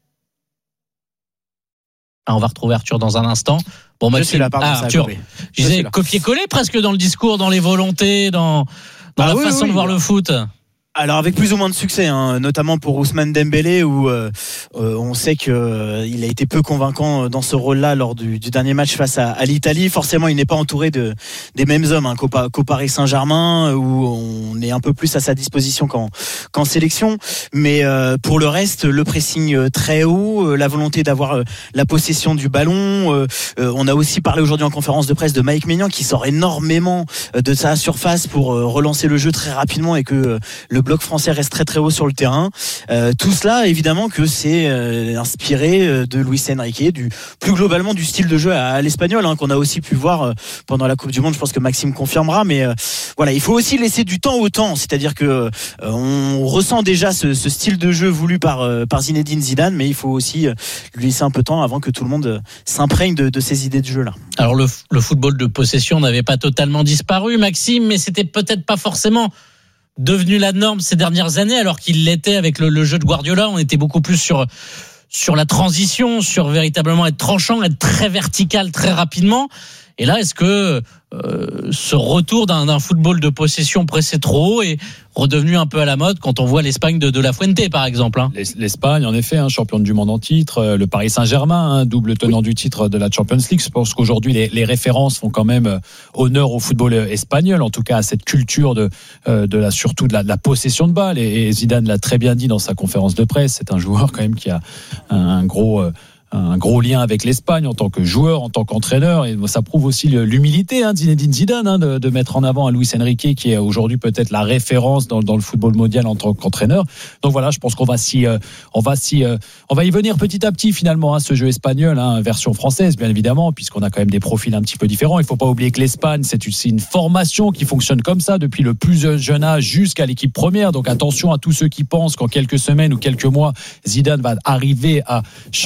Ah, on va retrouver Arthur dans un instant. Bon, Maxime, je suis là, pardon, ah, Arthur, je disais copié-collé presque dans le discours, dans les volontés, dans, dans ah, la oui, façon oui, de voir oui. le foot. Alors avec plus ou moins de succès, hein, notamment pour Ousmane Dembélé, où euh, euh, on sait que euh, il a été peu convaincant dans ce rôle-là lors du, du dernier match face à, à l'Italie. Forcément, il n'est pas entouré de des mêmes hommes hein, qu'au, qu'au Paris Saint-Germain, où on est un peu plus à sa disposition qu'en, qu'en sélection. Mais euh, pour le reste, le pressing très haut, euh, la volonté d'avoir euh, la possession du ballon. Euh, euh, on a aussi parlé aujourd'hui en conférence de presse de Mike Maignan qui sort énormément de sa surface pour euh, relancer le jeu très rapidement et que euh, le bloc français reste très très haut sur le terrain. Euh, tout cela, évidemment, que c'est euh, inspiré de Luis Enrique, du plus globalement du style de jeu à, à l'espagnol, hein, qu'on a aussi pu voir euh, pendant la Coupe du Monde. Je pense que Maxime confirmera, mais euh, voilà, il faut aussi laisser du temps au temps. C'est-à-dire que euh, on ressent déjà ce, ce style de jeu voulu par euh, par Zinedine Zidane, mais il faut aussi euh, lui laisser un peu de temps avant que tout le monde euh, s'imprègne de, de ces idées de jeu là. Alors le, le football de possession n'avait pas totalement disparu, Maxime, mais c'était peut-être pas forcément devenu la norme ces dernières années, alors qu'il l'était avec le, le jeu de Guardiola. On était beaucoup plus sur sur la transition, sur véritablement être tranchant, être très vertical très rapidement. Et là, est-ce que euh, ce retour d'un, d'un football de possession pressé trop haut est redevenu un peu à la mode quand on voit l'Espagne de, de La Fuente, par exemple, hein. L'Espagne, en effet, hein, championne du monde en titre, le Paris Saint-Germain, hein, double tenant oui. du titre de la Champions League. Je pense qu'aujourd'hui, les, les références font quand même honneur au football espagnol, en tout cas à cette culture de, de la, surtout de la, de la possession de balle. Et, et Zidane l'a très bien dit dans sa conférence de presse. C'est un joueur quand même qui a un, un gros... un gros lien avec l'Espagne en tant que joueur, en tant qu'entraîneur, et ça prouve aussi l'humilité hein, de Zinedine Zidane hein, de, de mettre en avant un Luis Enrique qui est aujourd'hui peut-être la référence dans, dans le football mondial en tant qu'entraîneur. Donc voilà, je pense qu'on va s'y, euh, on va s'y, euh, on va y venir petit à petit finalement à hein, ce jeu espagnol, hein, version française bien évidemment, puisqu'on a quand même des profils un petit peu différents. Il faut pas oublier que l'Espagne c'est une, c'est une formation qui fonctionne comme ça depuis le plus jeune âge jusqu'à l'équipe première. Donc attention à tous ceux qui pensent qu'en quelques semaines ou quelques mois Zidane va arriver à changer cette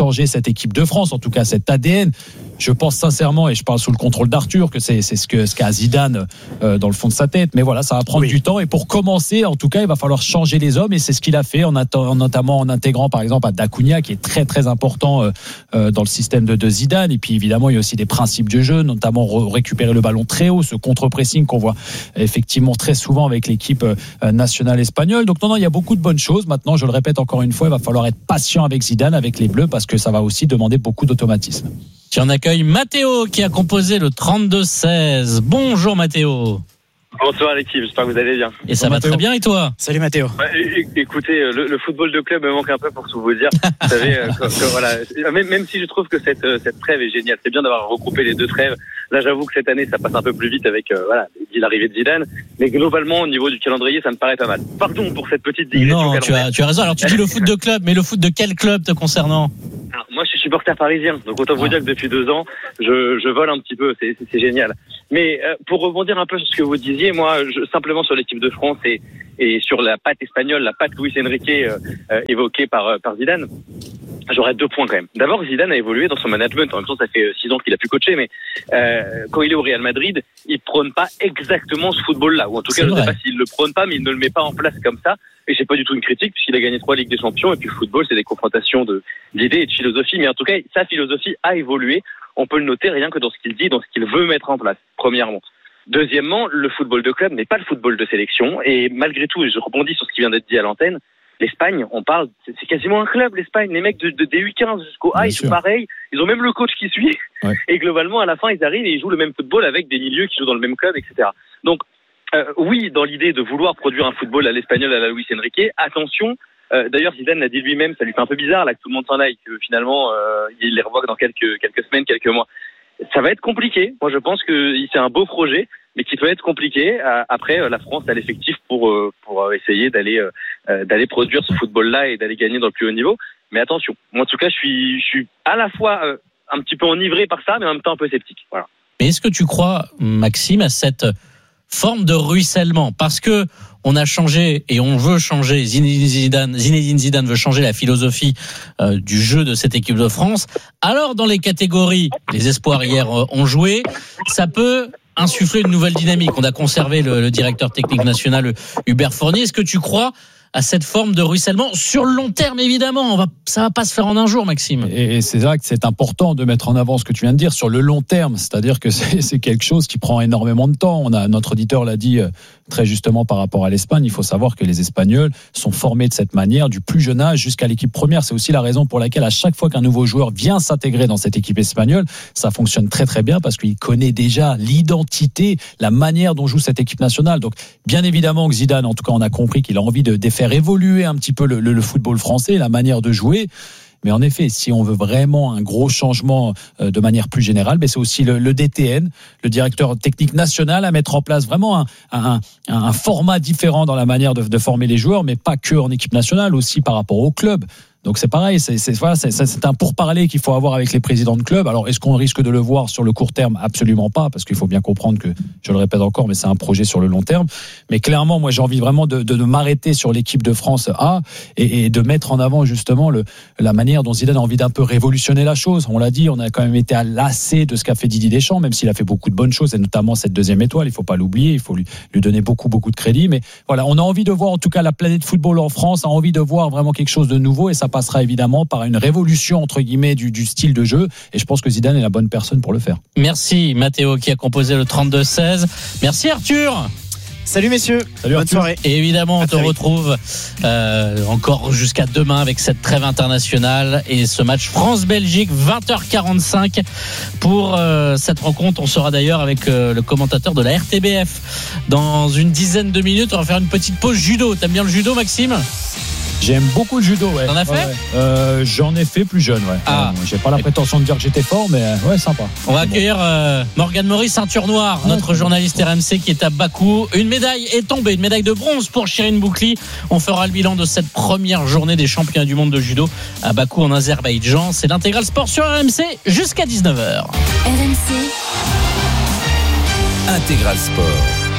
équipe de France, en tout cas cet A D N. Je pense sincèrement, et je parle sous le contrôle d'Arthur, que c'est, c'est ce, que, ce qu'a Zidane euh, dans le fond de sa tête. Mais voilà, ça va prendre oui. du temps. Et pour commencer, en tout cas, il va falloir changer les hommes. Et c'est ce qu'il a fait, en atta- notamment en intégrant, par exemple, à Dacunia, qui est très, très important euh, euh, dans le système de, de Zidane. Et puis, évidemment, il y a aussi des principes de jeu, notamment re- récupérer le ballon très haut, ce contre-pressing qu'on voit effectivement très souvent avec l'équipe euh, nationale espagnole. Donc, non, non, il y a beaucoup de bonnes choses. Maintenant, je le répète encore une fois, il va falloir être patient avec Zidane, avec les Bleus, parce que ça va aussi demander beaucoup d'automatisme. Qui en accueille Mathéo qui a composé le trente-deux seize. Bonjour Mathéo. Bonsoir l'équipe, j'espère que vous allez bien. Et ça bon, va Mathéo. Très bien et toi? Salut Mathéo. Ouais, écoutez, le, le football de club me manque un peu pour tout vous dire. Vous savez, euh, que, que, voilà, même, même si je trouve que cette, cette trêve est géniale, c'est bien d'avoir regroupé les deux trêves. Là j'avoue que cette année ça passe un peu plus vite avec euh, voilà, l'arrivée de Zidane, mais globalement au niveau du calendrier ça me paraît pas mal. Pardon pour cette petite digression. Non, tu as, tu as raison. Alors tu dis le foot de club, mais le foot de quel club te concernant? Alors, moi je suis supporter parisien, donc autant ah. vous dire que depuis deux ans je, je vole un petit peu, c'est, c'est, c'est génial. Mais euh, pour rebondir un peu sur ce que vous disiez, moi je, simplement sur l'équipe de France et, et sur la patte espagnole, la patte Luis Enrique euh, euh, évoquée par, par Zidane, j'aurais deux points quand même. D'abord, Zidane a évolué dans son management. En même temps, ça fait six ans qu'il a pu coacher, mais euh, quand il est au Real Madrid, il prône pas exactement ce football-là. Ou en tout cas, je ne sais pas s'il le prône pas, mais il ne le met pas en place comme ça. Et c'est pas du tout une critique, puisqu'il a gagné trois Ligues des Champions. Et puis le football, c'est des confrontations de, d'idées et de philosophie. Mais en tout cas, sa philosophie a évolué. On peut le noter rien que dans ce qu'il dit, dans ce qu'il veut mettre en place, premièrement. Deuxièmement, le football de club n'est pas le football de sélection. Et malgré tout, et je rebondis sur ce qui vient d'être dit à l'antenne, l'Espagne, on parle, c'est, c'est quasiment un club, l'Espagne. Les mecs de, de D U quinze jusqu'au A, ils sont pareils. Ils ont même le coach qui suit. Ouais. Et globalement, à la fin, ils arrivent et ils jouent le même football avec des milieux qui jouent dans le même club, et cetera. Donc, euh, oui, dans l'idée de vouloir produire un football à l'espagnol, à la Luis Enrique, attention. Euh, d'ailleurs, Zidane l'a dit lui-même, ça lui fait un peu bizarre là que tout le monde s'en aille, que finalement, euh, il les revoit dans quelques quelques semaines, quelques mois. Ça va être compliqué. Moi, je pense que c'est un beau projet, mais qui peut être compliqué. Après, la France a l'effectif pour pour essayer d'aller d'aller produire ce football-là et d'aller gagner dans le plus haut niveau. Mais attention, moi en tout cas, je suis je suis à la fois un petit peu enivré par ça, mais en même temps un peu sceptique. Voilà. Mais est-ce que tu crois, Maxime, à cette forme de ruissellement? Parce que on a changé et on veut changer. Zinedine Zidane, Zinedine Zidane veut changer la philosophie euh, du jeu de cette équipe de France. Alors, dans les catégories, les espoirs hier euh, ont joué, ça peut insuffler une nouvelle dynamique. On a conservé le, le directeur technique national Hubert Fournier. Est-ce que tu crois à cette forme de ruissellement sur le long terme, évidemment? On va, ça va pas se faire en un jour, Maxime. Et, et c'est vrai que c'est important de mettre en avant ce que tu viens de dire sur le long terme. C'est-à-dire que c'est, c'est quelque chose qui prend énormément de temps. On a, notre auditeur l'a dit très justement par rapport à l'Espagne. Il faut savoir que les Espagnols sont formés de cette manière du plus jeune âge jusqu'à l'équipe première. C'est aussi la raison pour laquelle à chaque fois qu'un nouveau joueur vient s'intégrer dans cette équipe espagnole, ça fonctionne très très bien parce qu'il connaît déjà l'identité, la manière dont joue cette équipe nationale. Donc, bien évidemment que Zidane, en tout cas, on a compris qu'il a envie de défaire faire évoluer un petit peu le, le, le football français, la manière de jouer. Mais en effet, si on veut vraiment un gros changement euh, de manière plus générale, ben c'est aussi le, le D T N, le directeur technique national, à mettre en place vraiment un, un, un format différent dans la manière de, de former les joueurs, mais pas que en équipe nationale, aussi par rapport au club. Donc c'est pareil, c'est, c'est, voilà, c'est, c'est un pourparler qu'il faut avoir avec les présidents de club. Alors est-ce qu'on risque de le voir sur le court terme? Absolument pas, parce qu'il faut bien comprendre que, je le répète encore, mais c'est un projet sur le long terme. Mais clairement, moi j'ai envie vraiment de, de, de m'arrêter sur l'équipe de France A et, et de mettre en avant justement le, la manière dont Zidane a envie d'un peu révolutionner la chose. On l'a dit, on a quand même été lassé de ce qu'a fait Didier Deschamps, même s'il a fait beaucoup de bonnes choses, et notamment cette deuxième étoile, il faut pas l'oublier, il faut lui, lui donner beaucoup beaucoup de crédit. Mais voilà, on a envie de voir, en tout cas la planète football en France a envie de voir vraiment quelque chose de nouveau, et ça passera évidemment par une révolution entre guillemets du, du style de jeu, et je pense que Zidane est la bonne personne pour le faire. Merci Mathéo qui a composé le trente-deux seize. Merci Arthur. Salut messieurs, Salut bonne soirée. Et évidemment on te retrouve euh, encore jusqu'à demain avec cette trêve internationale et ce match France-Belgique vingt heures quarante-cinq pour euh, cette rencontre. On sera d'ailleurs avec euh, le commentateur de la R T B F dans une dizaine de minutes. On va faire une petite pause judo. T'aimes bien le judo, Maxime? J'aime beaucoup le judo, ouais. T'en as fait? ouais, ouais. Euh, J'en ai fait plus jeune, ouais. Ah. Euh, j'ai pas la prétention de dire que j'étais fort, mais ouais, sympa. On va accueillir euh, Morgane Maurice, ceinture noire, ouais, notre journaliste R M C qui est à Bakou. Une médaille est tombée, une médaille de bronze pour Shirin Boukli. On fera le bilan de cette première journée des championnats du monde de judo à Bakou en Azerbaïdjan. C'est l'Intégral Sport sur R M C jusqu'à dix-neuf heures. R M C Intégral Sport.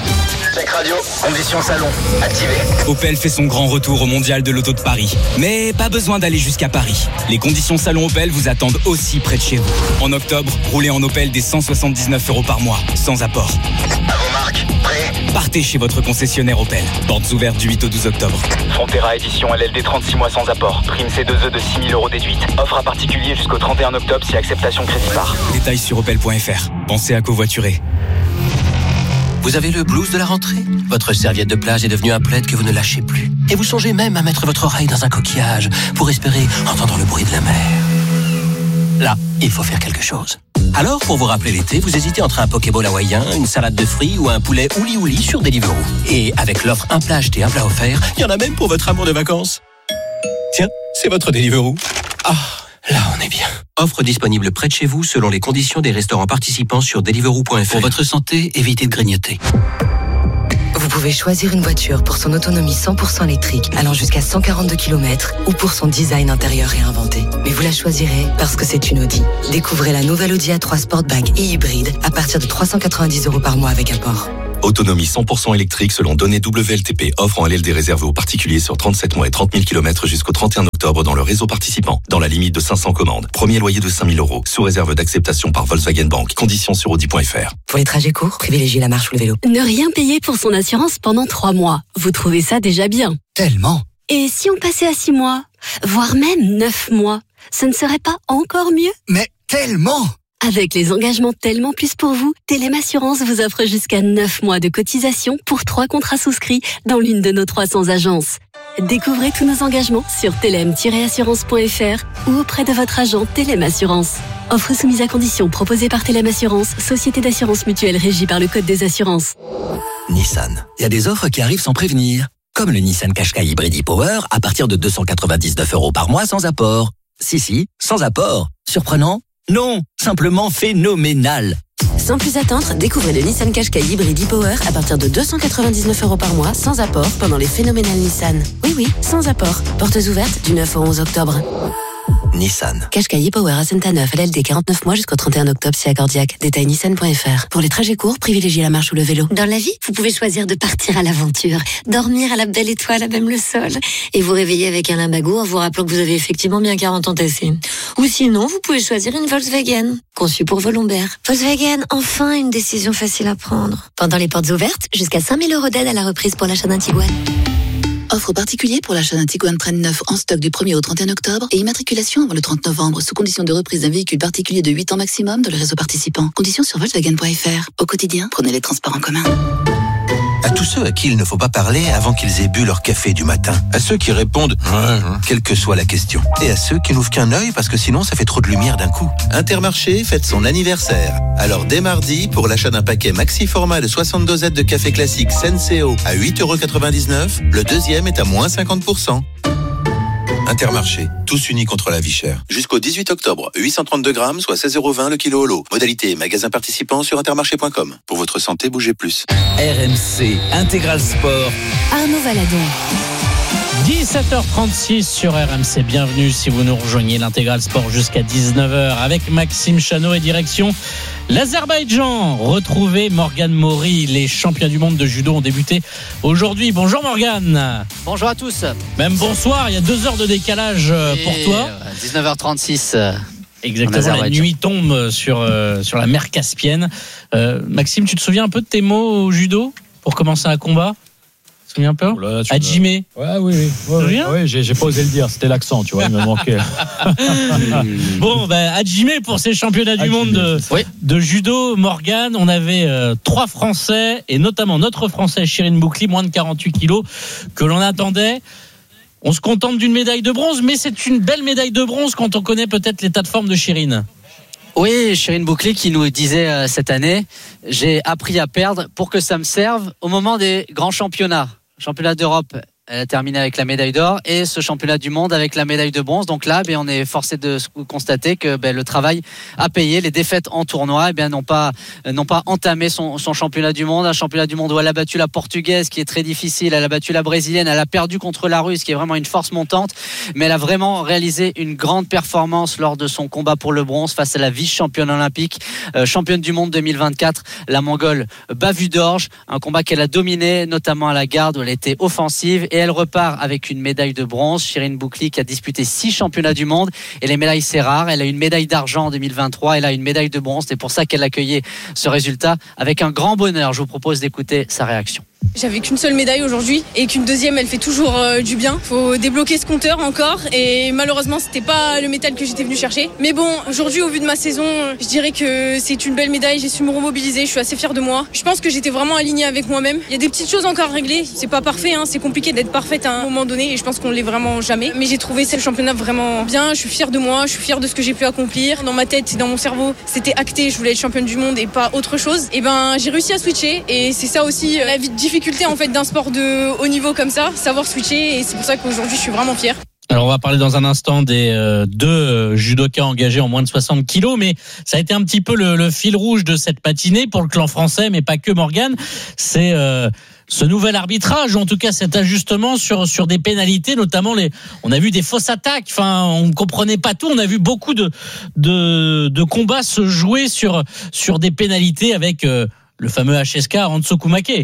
Check radio, conditions salon, activé. Opel fait son grand retour au Mondial de l'Auto de Paris. Mais pas besoin d'aller jusqu'à Paris. Les conditions salon Opel vous attendent aussi près de chez vous. En octobre, roulez en Opel dès cent soixante-dix-neuf euros par mois, sans apport. À vos marques, prêt ? Partez chez votre concessionnaire Opel. Portes ouvertes du huit au douze octobre. Frontera édition L L D trente-six mois sans apport. Prime C deux E de six mille euros déduite. Offre à particulier jusqu'au trente et un octobre si acceptation crédit par. Détails sur opel point f r. Pensez à covoiturer. Vous avez le blues de la rentrée ? Votre serviette de plage est devenue un plaid que vous ne lâchez plus. Et vous songez même à mettre votre oreille dans un coquillage pour espérer entendre le bruit de la mer. Là, il faut faire quelque chose. Alors, pour vous rappeler l'été, vous hésitez entre un Pokéball hawaïen, une salade de fruits ou un poulet ouli ouli sur Deliveroo. Et avec l'offre un plat acheté, un plat offert, il y en a même pour votre amour de vacances. Tiens, c'est votre Deliveroo. Ah, là on est bien. Offre disponible près de chez vous selon les conditions des restaurants participants sur deliveroo point f r. Pour votre santé, évitez de grignoter. Vous pouvez choisir une voiture pour son autonomie cent pour cent électrique allant jusqu'à cent quarante-deux kilomètres ou pour son design intérieur réinventé. Mais vous la choisirez parce que c'est une Audi. Découvrez la nouvelle Audi A trois Sportback et hybride à partir de trois cent quatre-vingt-dix euros par mois avec apport. Autonomie cent pour cent électrique selon données W L T P. Offre en L L D réservée aux particuliers sur trente-sept mois et trente mille kilomètres jusqu'au trente et un octobre dans le réseau participant. Dans la limite de cinq cents commandes. Premier loyer de cinq mille euros. Sous réserve d'acceptation par Volkswagen Bank. Conditions sur audi point f r. Pour les trajets courts, privilégiez la marche ou le vélo. Ne rien payer pour son assurance pendant trois mois. Vous trouvez ça déjà bien? Tellement. Et si on passait à six mois, voire même neuf mois, ce ne serait pas encore mieux? Mais tellement. Avec les engagements Tellement Plus pour vous, Telem Assurance vous offre jusqu'à neuf mois de cotisation pour trois contrats souscrits dans l'une de nos trois cents agences. Découvrez tous nos engagements sur telem tiret assurance point f r ou auprès de votre agent Telem Assurance. Offre soumise à condition proposée par Telem Assurance, société d'assurance mutuelle régie par le Code des assurances. Nissan. Il y a des offres qui arrivent sans prévenir. Comme le Nissan Qashqai Hybrid e-Power à partir de deux cent quatre-vingt-dix-neuf euros par mois sans apport. Si, si, sans apport. Surprenant ? Non, simplement phénoménal. Sans plus attendre, découvrez le Nissan Qashqai Hybrid e-Power à partir de deux cent quatre-vingt-dix-neuf euros par mois sans apport pendant les phénoménales Nissan. Oui, oui, sans apport. Portes ouvertes du neuf au onze octobre. Nissan. Qashqai e-Power à Saint-Neuf, L L D quarante-neuf mois jusqu'au trente et un octobre si accordiaque. Détail nissan point f r. Pour les trajets courts, privilégiez la marche ou le vélo. Dans la vie, vous pouvez choisir de partir à l'aventure, dormir à la belle étoile à même le sol, et vous réveiller avec un limbago en vous rappelant que vous avez effectivement bien quarante ans tassés. Ou sinon, vous pouvez choisir une Volkswagen, conçue pour vos lombaires. Volkswagen, enfin une décision facile à prendre. Pendant les portes ouvertes, jusqu'à cinq mille euros d'aide à la reprise pour l'achat d'un Tiguan. Offre particulier pour l'achat d'un Tiguan Trend neuf en stock du premier au trente et un octobre et immatriculation avant le trente novembre sous condition de reprise d'un véhicule particulier de huit ans maximum dans le réseau participant. Conditions sur volkswagen point f r. Au quotidien, prenez les transports en commun. À tous ceux à qui il ne faut pas parler avant qu'ils aient bu leur café du matin. À ceux qui répondent « quelle que soit la question ». Et à ceux qui n'ouvrent qu'un œil parce que sinon ça fait trop de lumière d'un coup. Intermarché fête son anniversaire. Alors dès mardi, pour l'achat d'un paquet maxi format de soixante dosettes de café classique Senseo à huit euros quatre-vingt-dix-neuf, le deuxième est à moins cinquante pour cent. Intermarché, tous unis contre la vie chère. Jusqu'au dix-huit octobre, huit cent trente-deux grammes, soit seize euros vingt le kilo holo. Modalité magasin participant sur intermarché point com. Pour votre santé, bougez plus. R M C Intégral Sport. Arnaud Valadon. dix-sept heures trente-six sur R M C. Bienvenue si vous nous rejoignez. L'Intégral Sport jusqu'à dix-neuf heures avec Maxime Chanot et direction l'Azerbaïdjan. Retrouvez Morgane Maury. Les champions du monde de judo ont débuté aujourd'hui. Bonjour Morgane. Bonjour à tous. Même bonsoir, il y a deux heures de décalage et pour toi. dix-neuf heures trente-six. Exactement, la nuit tombe sur, euh, sur la mer Caspienne. Euh, Maxime, tu te souviens un peu de tes mots au judo pour commencer un combat? Tu te souviens un peu? Oh Hajime. Ouais, oui, oui. Ouais, oui, ouais, j'ai, j'ai pas osé le dire, c'était l'accent, tu vois, il me manquait. Bon, ben, Hajime pour ces championnats du Hajime, monde de, oui. de judo. Morgane, on avait euh, trois Français, et notamment notre Français, Chirine Boukli, moins de quarante-huit kilos, que l'on attendait. On se contente d'une médaille de bronze, mais c'est une belle médaille de bronze quand on connaît peut-être l'état de forme de Chirine. Oui, Chirine Boukli qui nous disait euh, cette année, j'ai appris à perdre pour que ça me serve au moment des grands championnats. Championnat d'Europe Elle a terminé avec la médaille d'or et ce championnat du monde avec la médaille de bronze. Donc là, ben, on est forcé de constater que ben, le travail a payé. Les défaites en tournoi eh ben, n'ont pas, n'ont pas entamé son, son championnat du monde. Un championnat du monde où elle a battu la portugaise, qui est très difficile. Elle a battu la brésilienne. Elle a perdu contre la russe, qui est vraiment une force montante. Mais elle a vraiment réalisé une grande performance lors de son combat pour le bronze face à la vice-championne olympique, euh, championne du monde deux mille vingt-quatre, la Mongole Bavudorj. Un combat qu'elle a dominé, notamment à la garde où elle était offensive. Et elle repart avec une médaille de bronze. Shirin Boukli qui a disputé six championnats du monde et les médailles c'est rare. Elle a une médaille d'argent en deux mille vingt-trois, elle a une médaille de bronze. C'est pour ça qu'elle accueillait ce résultat avec un grand bonheur. Je vous propose d'écouter sa réaction. J'avais qu'une seule médaille aujourd'hui et qu'une deuxième elle fait toujours euh, du bien. Faut débloquer ce compteur encore et malheureusement c'était pas le métal que j'étais venu chercher. Mais bon, aujourd'hui au vu de ma saison, je dirais que c'est une belle médaille. J'ai su me remobiliser, je suis assez fière de moi. Je pense que j'étais vraiment alignée avec moi-même. Il y a des petites choses encore à régler. C'est pas parfait, hein. C'est compliqué d'être parfaite à un moment donné et je pense qu'on l'est vraiment jamais. Mais j'ai trouvé ce championnat vraiment bien. Je suis fière de moi, je suis fière de ce que j'ai pu accomplir. Dans ma tête et dans mon cerveau, c'était acté. Je voulais être championne du monde et pas autre chose. Et ben j'ai réussi à switcher et c'est ça aussi la vie difficile en fait d'un sport de haut niveau comme ça, savoir switcher et c'est pour ça qu'aujourd'hui je suis vraiment fière. Alors on va parler dans un instant des euh, deux euh, judokas engagés en moins de soixante kilos, mais ça a été un petit peu le, le fil rouge de cette matinée pour le clan français, mais pas que Morgane. C'est euh, ce nouvel arbitrage, ou en tout cas cet ajustement sur sur des pénalités, notamment les. On a vu des fausses attaques. Enfin, on ne comprenait pas tout. On a vu beaucoup de de, de combats se jouer sur sur des pénalités avec euh, le fameux H S K Renzo Kumake.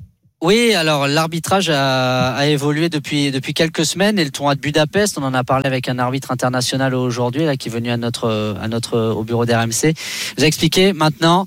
Oui, alors l'arbitrage a, a évolué depuis depuis quelques semaines et le tournoi de Budapest, on en a parlé avec un arbitre international aujourd'hui là qui est venu à notre à notre au bureau d'R M C. Je vous ai expliqué maintenant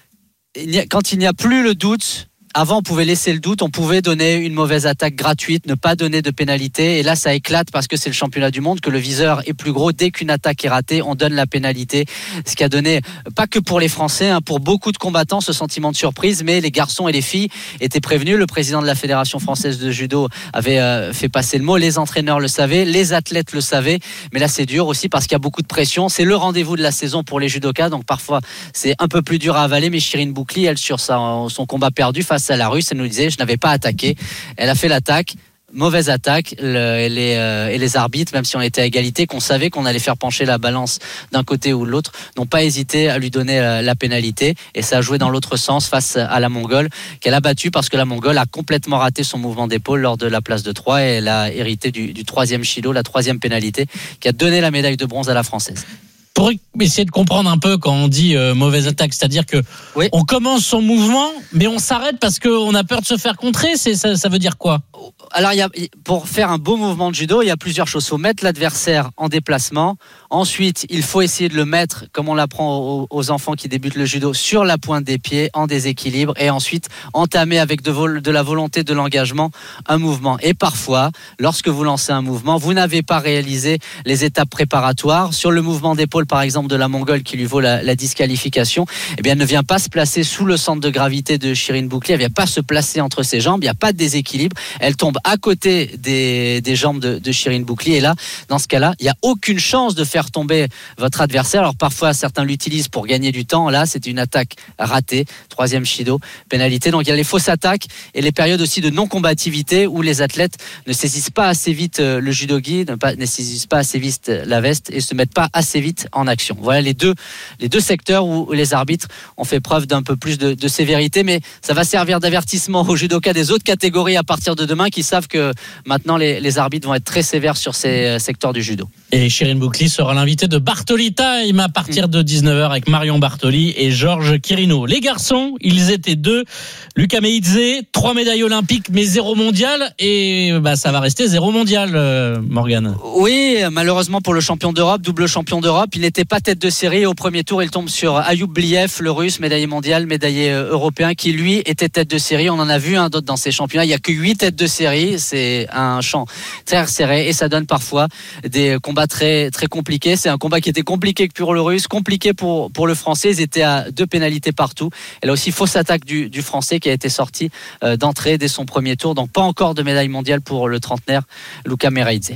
il y a, quand il n'y a plus le doute. Avant, on pouvait laisser le doute, on pouvait donner une mauvaise attaque gratuite, ne pas donner de pénalité. Et là, ça éclate parce que c'est le championnat du monde, que le viseur est plus gros. Dès qu'une attaque est ratée, on donne la pénalité. Ce qui a donné, pas que pour les Français, hein, pour beaucoup de combattants, ce sentiment de surprise. Mais les garçons et les filles étaient prévenus. Le président de la Fédération française de judo avait euh, fait passer le mot. Les entraîneurs le savaient, les athlètes le savaient. Mais là, c'est dur aussi parce qu'il y a beaucoup de pression. C'est le rendez-vous de la saison pour les judokas. Donc parfois, c'est un peu plus dur à avaler. Mais Shirin Boukli, elle, sur sa, son combat perdu face à la Russe, elle nous disait je n'avais pas attaqué, elle a fait l'attaque, mauvaise attaque, le, et, les, euh, et les arbitres, même si on était à égalité, qu'on savait qu'on allait faire pencher la balance d'un côté ou de l'autre, n'ont pas hésité à lui donner la, la pénalité et ça a joué dans l'autre sens face à la Mongole qu'elle a battue parce que la Mongole a complètement raté son mouvement d'épaule lors de la place de Troyes et elle a hérité du, du troisième Shido, la troisième pénalité qui a donné la médaille de bronze à la Française. Pour essayer de comprendre un peu quand on dit euh, mauvaise attaque, c'est-à-dire que oui. on commence son mouvement, mais on s'arrête parce qu'on a peur de se faire contrer. C'est ça, ça veut dire quoi ? Alors, il y a, pour faire un beau mouvement de judo, il y a plusieurs choses. Il faut mettre l'adversaire en déplacement. Ensuite, il faut essayer de le mettre, comme on l'apprend aux, aux enfants qui débutent le judo, sur la pointe des pieds, en déséquilibre. Et ensuite, entamer avec de, vol- de la volonté, de l'engagement, un mouvement. Et parfois, lorsque vous lancez un mouvement, vous n'avez pas réalisé les étapes préparatoires. Sur le mouvement d'épaule, par exemple, de la Mongole qui lui vaut la, la disqualification, eh bien, elle ne vient pas se placer sous le centre de gravité de Shirin Boukli. Elle ne vient pas se placer entre ses jambes. Il n'y a pas de déséquilibre. Elle tombe à côté des, des jambes de, de Shirin Boukli. Et là, dans ce cas-là, il n'y a aucune chance de faire tomber votre adversaire. Alors parfois, certains l'utilisent pour gagner du temps. Là, c'était une attaque ratée. Troisième Shido, pénalité. Donc il y a les fausses attaques et les périodes aussi de non-combativité où les athlètes ne saisissent pas assez vite le judogi, ne, pas, ne saisissent pas assez vite la veste et se mettent pas assez vite en action. Voilà les deux, les deux secteurs où les arbitres ont fait preuve d'un peu plus de, de sévérité, mais ça va servir d'avertissement aux judokas des autres catégories à partir de demain qui savent que maintenant les, les arbitres vont être très sévères sur ces secteurs du judo. Et Shirin Boukli sera l'invité de Bartoli Time à partir de dix-neuf heures avec Marion Bartoli et Georges Quirino. Les garçons, ils étaient deux. Lucas Meïdze, trois médailles olympiques mais zéro mondial et bah, ça va rester zéro mondial, euh, Morgane. Oui, malheureusement pour le champion d'Europe, double champion d'Europe, il n'était pas tête de série. Au premier tour, il tombe sur Ayoub Bliev, le russe, médaillé mondial, médaillé européen, qui lui était tête de série. On en a vu un hein, d'autres dans ces championnats. Il n'y a que huit têtes de série. C'est un champ très serré et ça donne parfois des combats très, très compliqués. C'est un combat qui était compliqué pour le russe, compliqué pour, pour le français. Ils étaient à deux pénalités partout. Et là aussi, fausse attaque du, du français qui a été sorti euh, d'entrée dès son premier tour. Donc pas encore de médaille mondiale pour le trentenaire Lucas Meïdze.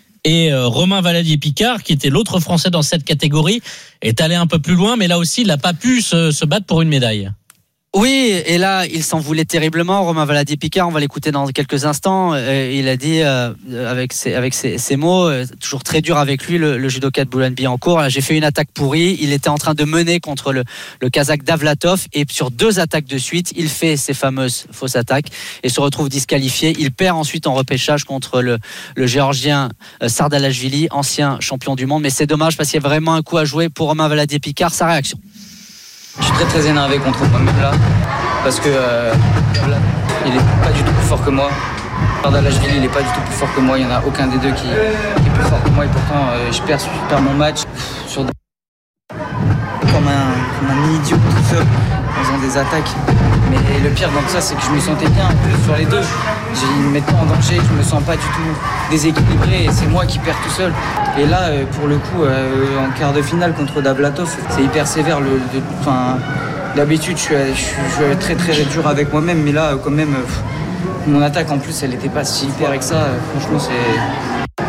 Et euh, Romain Valadier-Picard, qui était l'autre Français dans cette catégorie, est allé un peu plus loin, mais là aussi, il n'a pas pu se, se battre pour une médaille. Oui, et là, il s'en voulait terriblement. Romain Valadier-Picard, on va l'écouter dans quelques instants. Euh, il a dit, euh, avec, ses, avec ses, ses mots, euh, toujours très dur avec lui, le, le judoka de Boulogne-Billancourt. Là, j'ai fait une attaque pourrie. Il était en train de mener contre le, le Kazakh Davlatov. Et sur deux attaques de suite, il fait ses fameuses fausses attaques et se retrouve disqualifié. Il perd ensuite en repêchage contre le, le Géorgien euh, Sardalashvili, ancien champion du monde. Mais c'est dommage parce qu'il y a vraiment un coup à jouer pour Romain Valadier-Picard. Sa réaction. Je suis très très énervé contre Mohamed là parce que euh, il est pas du tout plus fort que moi. Sardalashvili il est pas du tout plus fort que moi. Il y en a aucun des deux qui, qui est plus fort que moi et pourtant euh, je perds, je perds mon match sur des... comme un comme un idiot tout seul en faisant des attaques. Mais le pire dans tout ça c'est que je me sentais bien sur les deux. Ils me mettent pas en danger, je me sens pas du tout déséquilibré et c'est moi qui perds tout seul. Et là, pour le coup, euh, en quart de finale contre Davlatov, c'est hyper sévère. Le, de, enfin, d'habitude, je suis, je, suis, je suis très très dur avec moi-même, mais là, quand même, pff, mon attaque en plus, elle n'était pas si hyper avec ça. Franchement, c'est...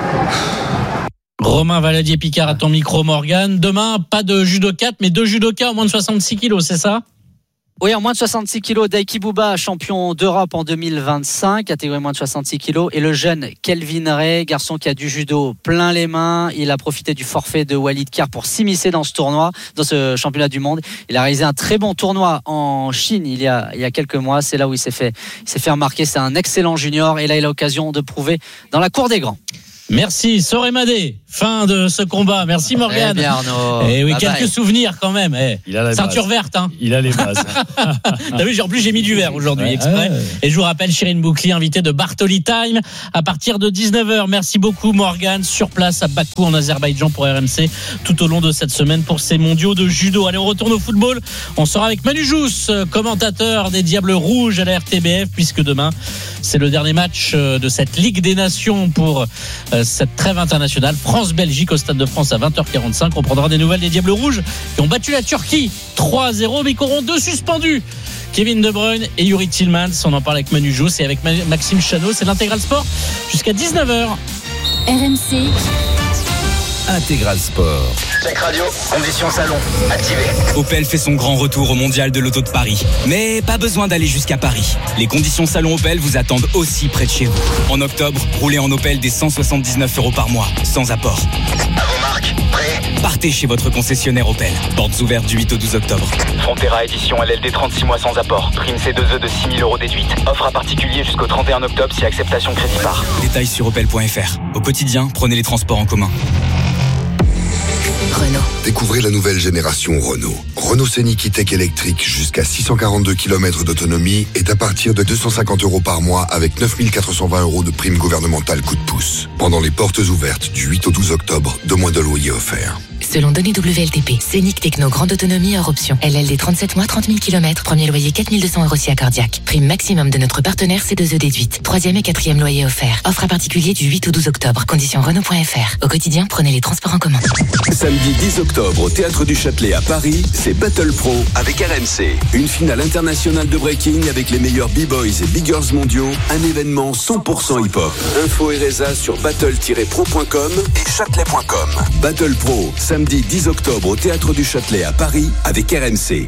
Romain Valadier-Picard à ton micro, Morgane. Demain, pas de judokat, mais deux judokas en moins de soixante-six kilos, c'est ça ? Oui, en moins de soixante-six kilos, Daiki Bouba, champion d'Europe en deux mille vingt-cinq, catégorie moins de soixante-six kilos. Et le jeune Kelvin Ray, garçon qui a du judo plein les mains. Il a profité du forfait de Walid Kar pour s'immiscer dans ce tournoi, dans ce championnat du monde. Il a réalisé un très bon tournoi en Chine il y a, il y a quelques mois. C'est là où il s'est fait, il s'est fait remarquer. C'est un excellent junior et là, il a l'occasion de prouver dans la cour des grands. Merci, Soré-Madé. Fin de ce combat. Merci, Morgane. Eh Arnaud. Et oui, bye quelques bye. souvenirs quand même. Eh. Il a la Ceinture base. verte, hein. Il a les bases. T'as vu, en plus, j'ai mis du vert aujourd'hui, Ouais, exprès. ouais. Et je vous rappelle, Chérine Bouclier, invitée de Bartoli Time à partir de dix-neuf heures. Merci beaucoup, Morgane, sur place à Bakou, en Azerbaïdjan, pour R M C, tout au long de cette semaine pour ces mondiaux de judo. Allez, on retourne au football. On sera avec Manu Jousse, commentateur des Diables Rouges à la R T B F, puisque demain, c'est le dernier match de cette Ligue des Nations pour cette trêve internationale. France-Belgique au Stade de France à vingt heures quarante-cinq. On prendra des nouvelles des Diables Rouges qui ont battu la Turquie trois à zéro, mais qui auront deux suspendus. Kevin De Bruyne et Yuri Tillmans. On en parle avec Manu Jousse et avec Maxime Chanot. C'est l'Intégral Sport jusqu'à dix-neuf heures. R M C Intégral Sport. Check radio, conditions salon, activé. Opel fait son grand retour au mondial de l'auto de Paris. Mais pas besoin d'aller jusqu'à Paris. Les conditions salon Opel vous attendent aussi près de chez vous. En octobre, roulez en Opel des cent soixante-dix-neuf euros par mois, sans apport. À vos marques, prêt ? Partez chez votre concessionnaire Opel. Portes ouvertes du huit au douze octobre. Frontera édition L L D trente-six mois sans apport. Prime C deux E de six mille euros déduite. Offre à particulier jusqu'au trente et un octobre si acceptation crédit par. Détails sur opel point f r. Au quotidien, prenez les transports en commun. Renault. Découvrez la nouvelle génération Renault. Renault Scénic E-Tech électrique jusqu'à six cent quarante-deux kilomètres d'autonomie est à partir de deux cent cinquante euros par mois avec neuf mille quatre cent vingt euros de prime gouvernementale coup de pouce. Pendant les portes ouvertes du huit au douze octobre, deux mois de loyer offerts. Selon données W L T P, Scénic Techno grande autonomie hors option. L L D trente-sept mois, trente mille kilomètres. Premier loyer quatre mille deux cents euros si accordiaque. Prime maximum de notre partenaire C deux E déduite. Troisième et quatrième loyer offert. Offre à particulier du huit au douze octobre. Conditions Renault point f r. Au quotidien, prenez les transports en commun. Samedi dix octobre au Théâtre du Châtelet à Paris, c'est Battle Pro avec R M C. Une finale internationale de breaking avec les meilleurs B-boys et biggers mondiaux. Un événement cent pour cent hip-hop. Info et résa sur battle tiret pro point com et châtelet point com. Battle Pro, samedi dix octobre au Théâtre du Châtelet à Paris avec R M C.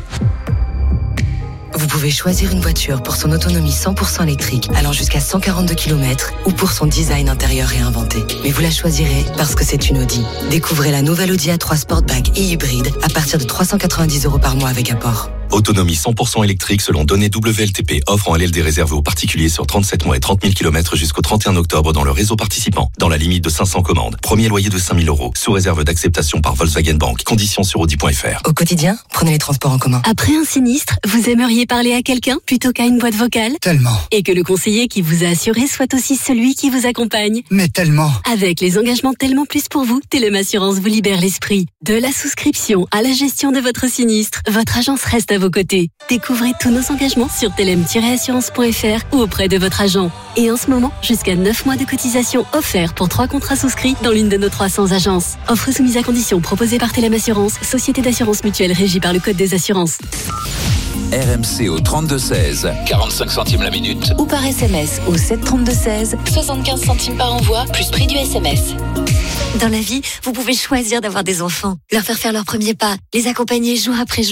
Vous pouvez choisir une voiture pour son autonomie cent pour cent électrique allant jusqu'à cent quarante-deux kilomètres ou pour son design intérieur réinventé. Mais vous la choisirez parce que c'est une Audi. Découvrez la nouvelle Audi A trois Sportback et hybride à partir de trois cent quatre-vingt-dix euros par mois avec apport. Autonomie cent pour cent électrique selon données W L T P. Offre en L L D réservée aux particuliers sur trente-sept mois et trente mille kilomètres jusqu'au trente et un octobre dans le réseau participant. Dans la limite de cinq cents commandes. Premier loyer de cinq mille euros. Sous réserve d'acceptation par Volkswagen Bank. Conditions sur audi point f r. Au quotidien, prenez les transports en commun. Après un sinistre, vous aimeriez parler à quelqu'un plutôt qu'à une boîte vocale ? Tellement. Et que le conseiller qui vous a assuré soit aussi celui qui vous accompagne ? Mais tellement. Avec les engagements Tellement Plus pour vous, Telem Assurance vous libère l'esprit. De la souscription à la gestion de votre sinistre, votre agence reste à vos côtés. Découvrez tous nos engagements sur telem tiret assurance point f r ou auprès de votre agent. Et en ce moment, jusqu'à neuf mois de cotisation offerts pour trois contrats souscrits dans l'une de nos trois cents agences. Offre soumise à conditions proposée par Telem Assurance, société d'assurance mutuelle régie par le Code des assurances. R M C au trente-deux seize, quarante-cinq centimes la minute. Ou par S M S au sept trente-deux seize, soixante-quinze centimes par envoi, plus prix du S M S. Dans la vie, vous pouvez choisir d'avoir des enfants, leur faire faire leurs premiers pas, les accompagner jour après jour.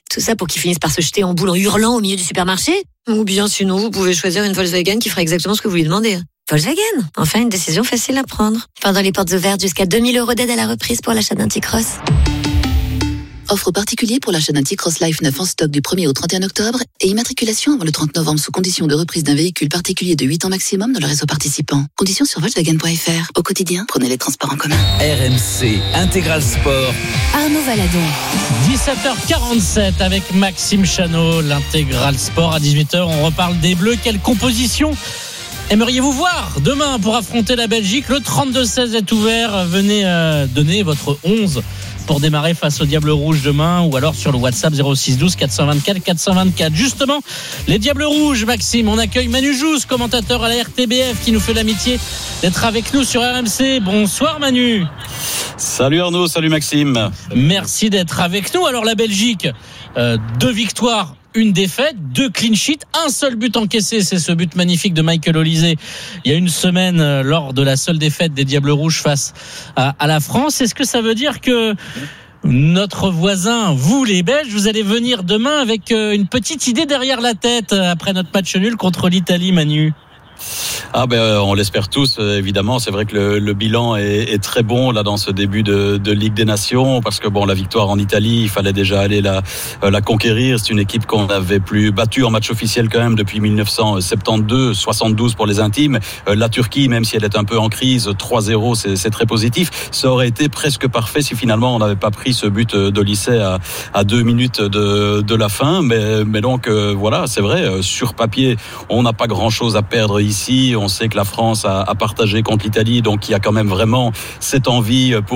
Tout ça pour qu'ils finissent par se jeter en boule en hurlant au milieu du supermarché. Ou bien sinon, vous pouvez choisir une Volkswagen qui fera exactement ce que vous lui demandez. Volkswagen, enfin une décision facile à prendre. Pendant les portes ouvertes, jusqu'à deux mille euros d'aide à la reprise pour l'achat d'un T-Cross. Offre particulière pour l'achat d'un T-Cross Life neuf en stock du premier au trente et un octobre et immatriculation avant le trente novembre sous condition de reprise d'un véhicule particulier de huit ans maximum dans le réseau participant. Conditions sur Volkswagen point F R. Au quotidien, prenez les transports en commun. R M C Intégral Sport. Arnaud Valadon. dix-sept heures quarante-sept avec Maxime Chanot, l'Intégral Sport. À dix-huit heures, on reparle des Bleus. Quelle composition aimeriez-vous voir demain pour affronter la Belgique? Le trente-deux seize est ouvert. Venez euh, donner votre onze pour démarrer face au Diable Rouge demain, ou alors sur le WhatsApp zéro six douze quatre cent vingt-quatre quatre cent vingt-quatre. Justement, les Diables Rouges, Maxime, on accueille Manu Jousse, commentateur à la R T B F, qui nous fait l'amitié d'être avec nous sur R M C. Bonsoir Manu. Salut Arnaud, salut Maxime. Merci d'être avec nous. Alors la Belgique, euh, deux victoires, une défaite, deux clean sheets, un seul but encaissé, c'est ce but magnifique de Michael Olise il y a une semaine euh, lors de la seule défaite des Diables Rouges face à, à la France. Est-ce que ça veut dire que notre voisin, vous les Belges, vous allez venir demain avec euh, une petite idée derrière la tête euh, après notre match nul contre l'Italie, Manu? Ah ben on l'espère tous, évidemment. C'est vrai que le, le bilan est, est très bon là dans ce début de, de Ligue des Nations, parce que bon, la victoire en Italie, il fallait déjà aller la, la conquérir. C'est une équipe qu'on n'avait plus battue en match officiel quand même depuis dix-neuf cent soixante-douze, soixante-douze pour les intimes. La Turquie, même si elle est un peu en crise, trois zéro, c'est, c'est très positif. Ça aurait été presque parfait si finalement on n'avait pas pris ce but de lycée à, à deux minutes de, de la fin. Mais, mais donc euh, voilà, c'est vrai, sur papier, on n'a pas grand-chose à perdre ici. On sait que la France a, a partagé contre l'Italie, donc il y a quand même vraiment cette envie pour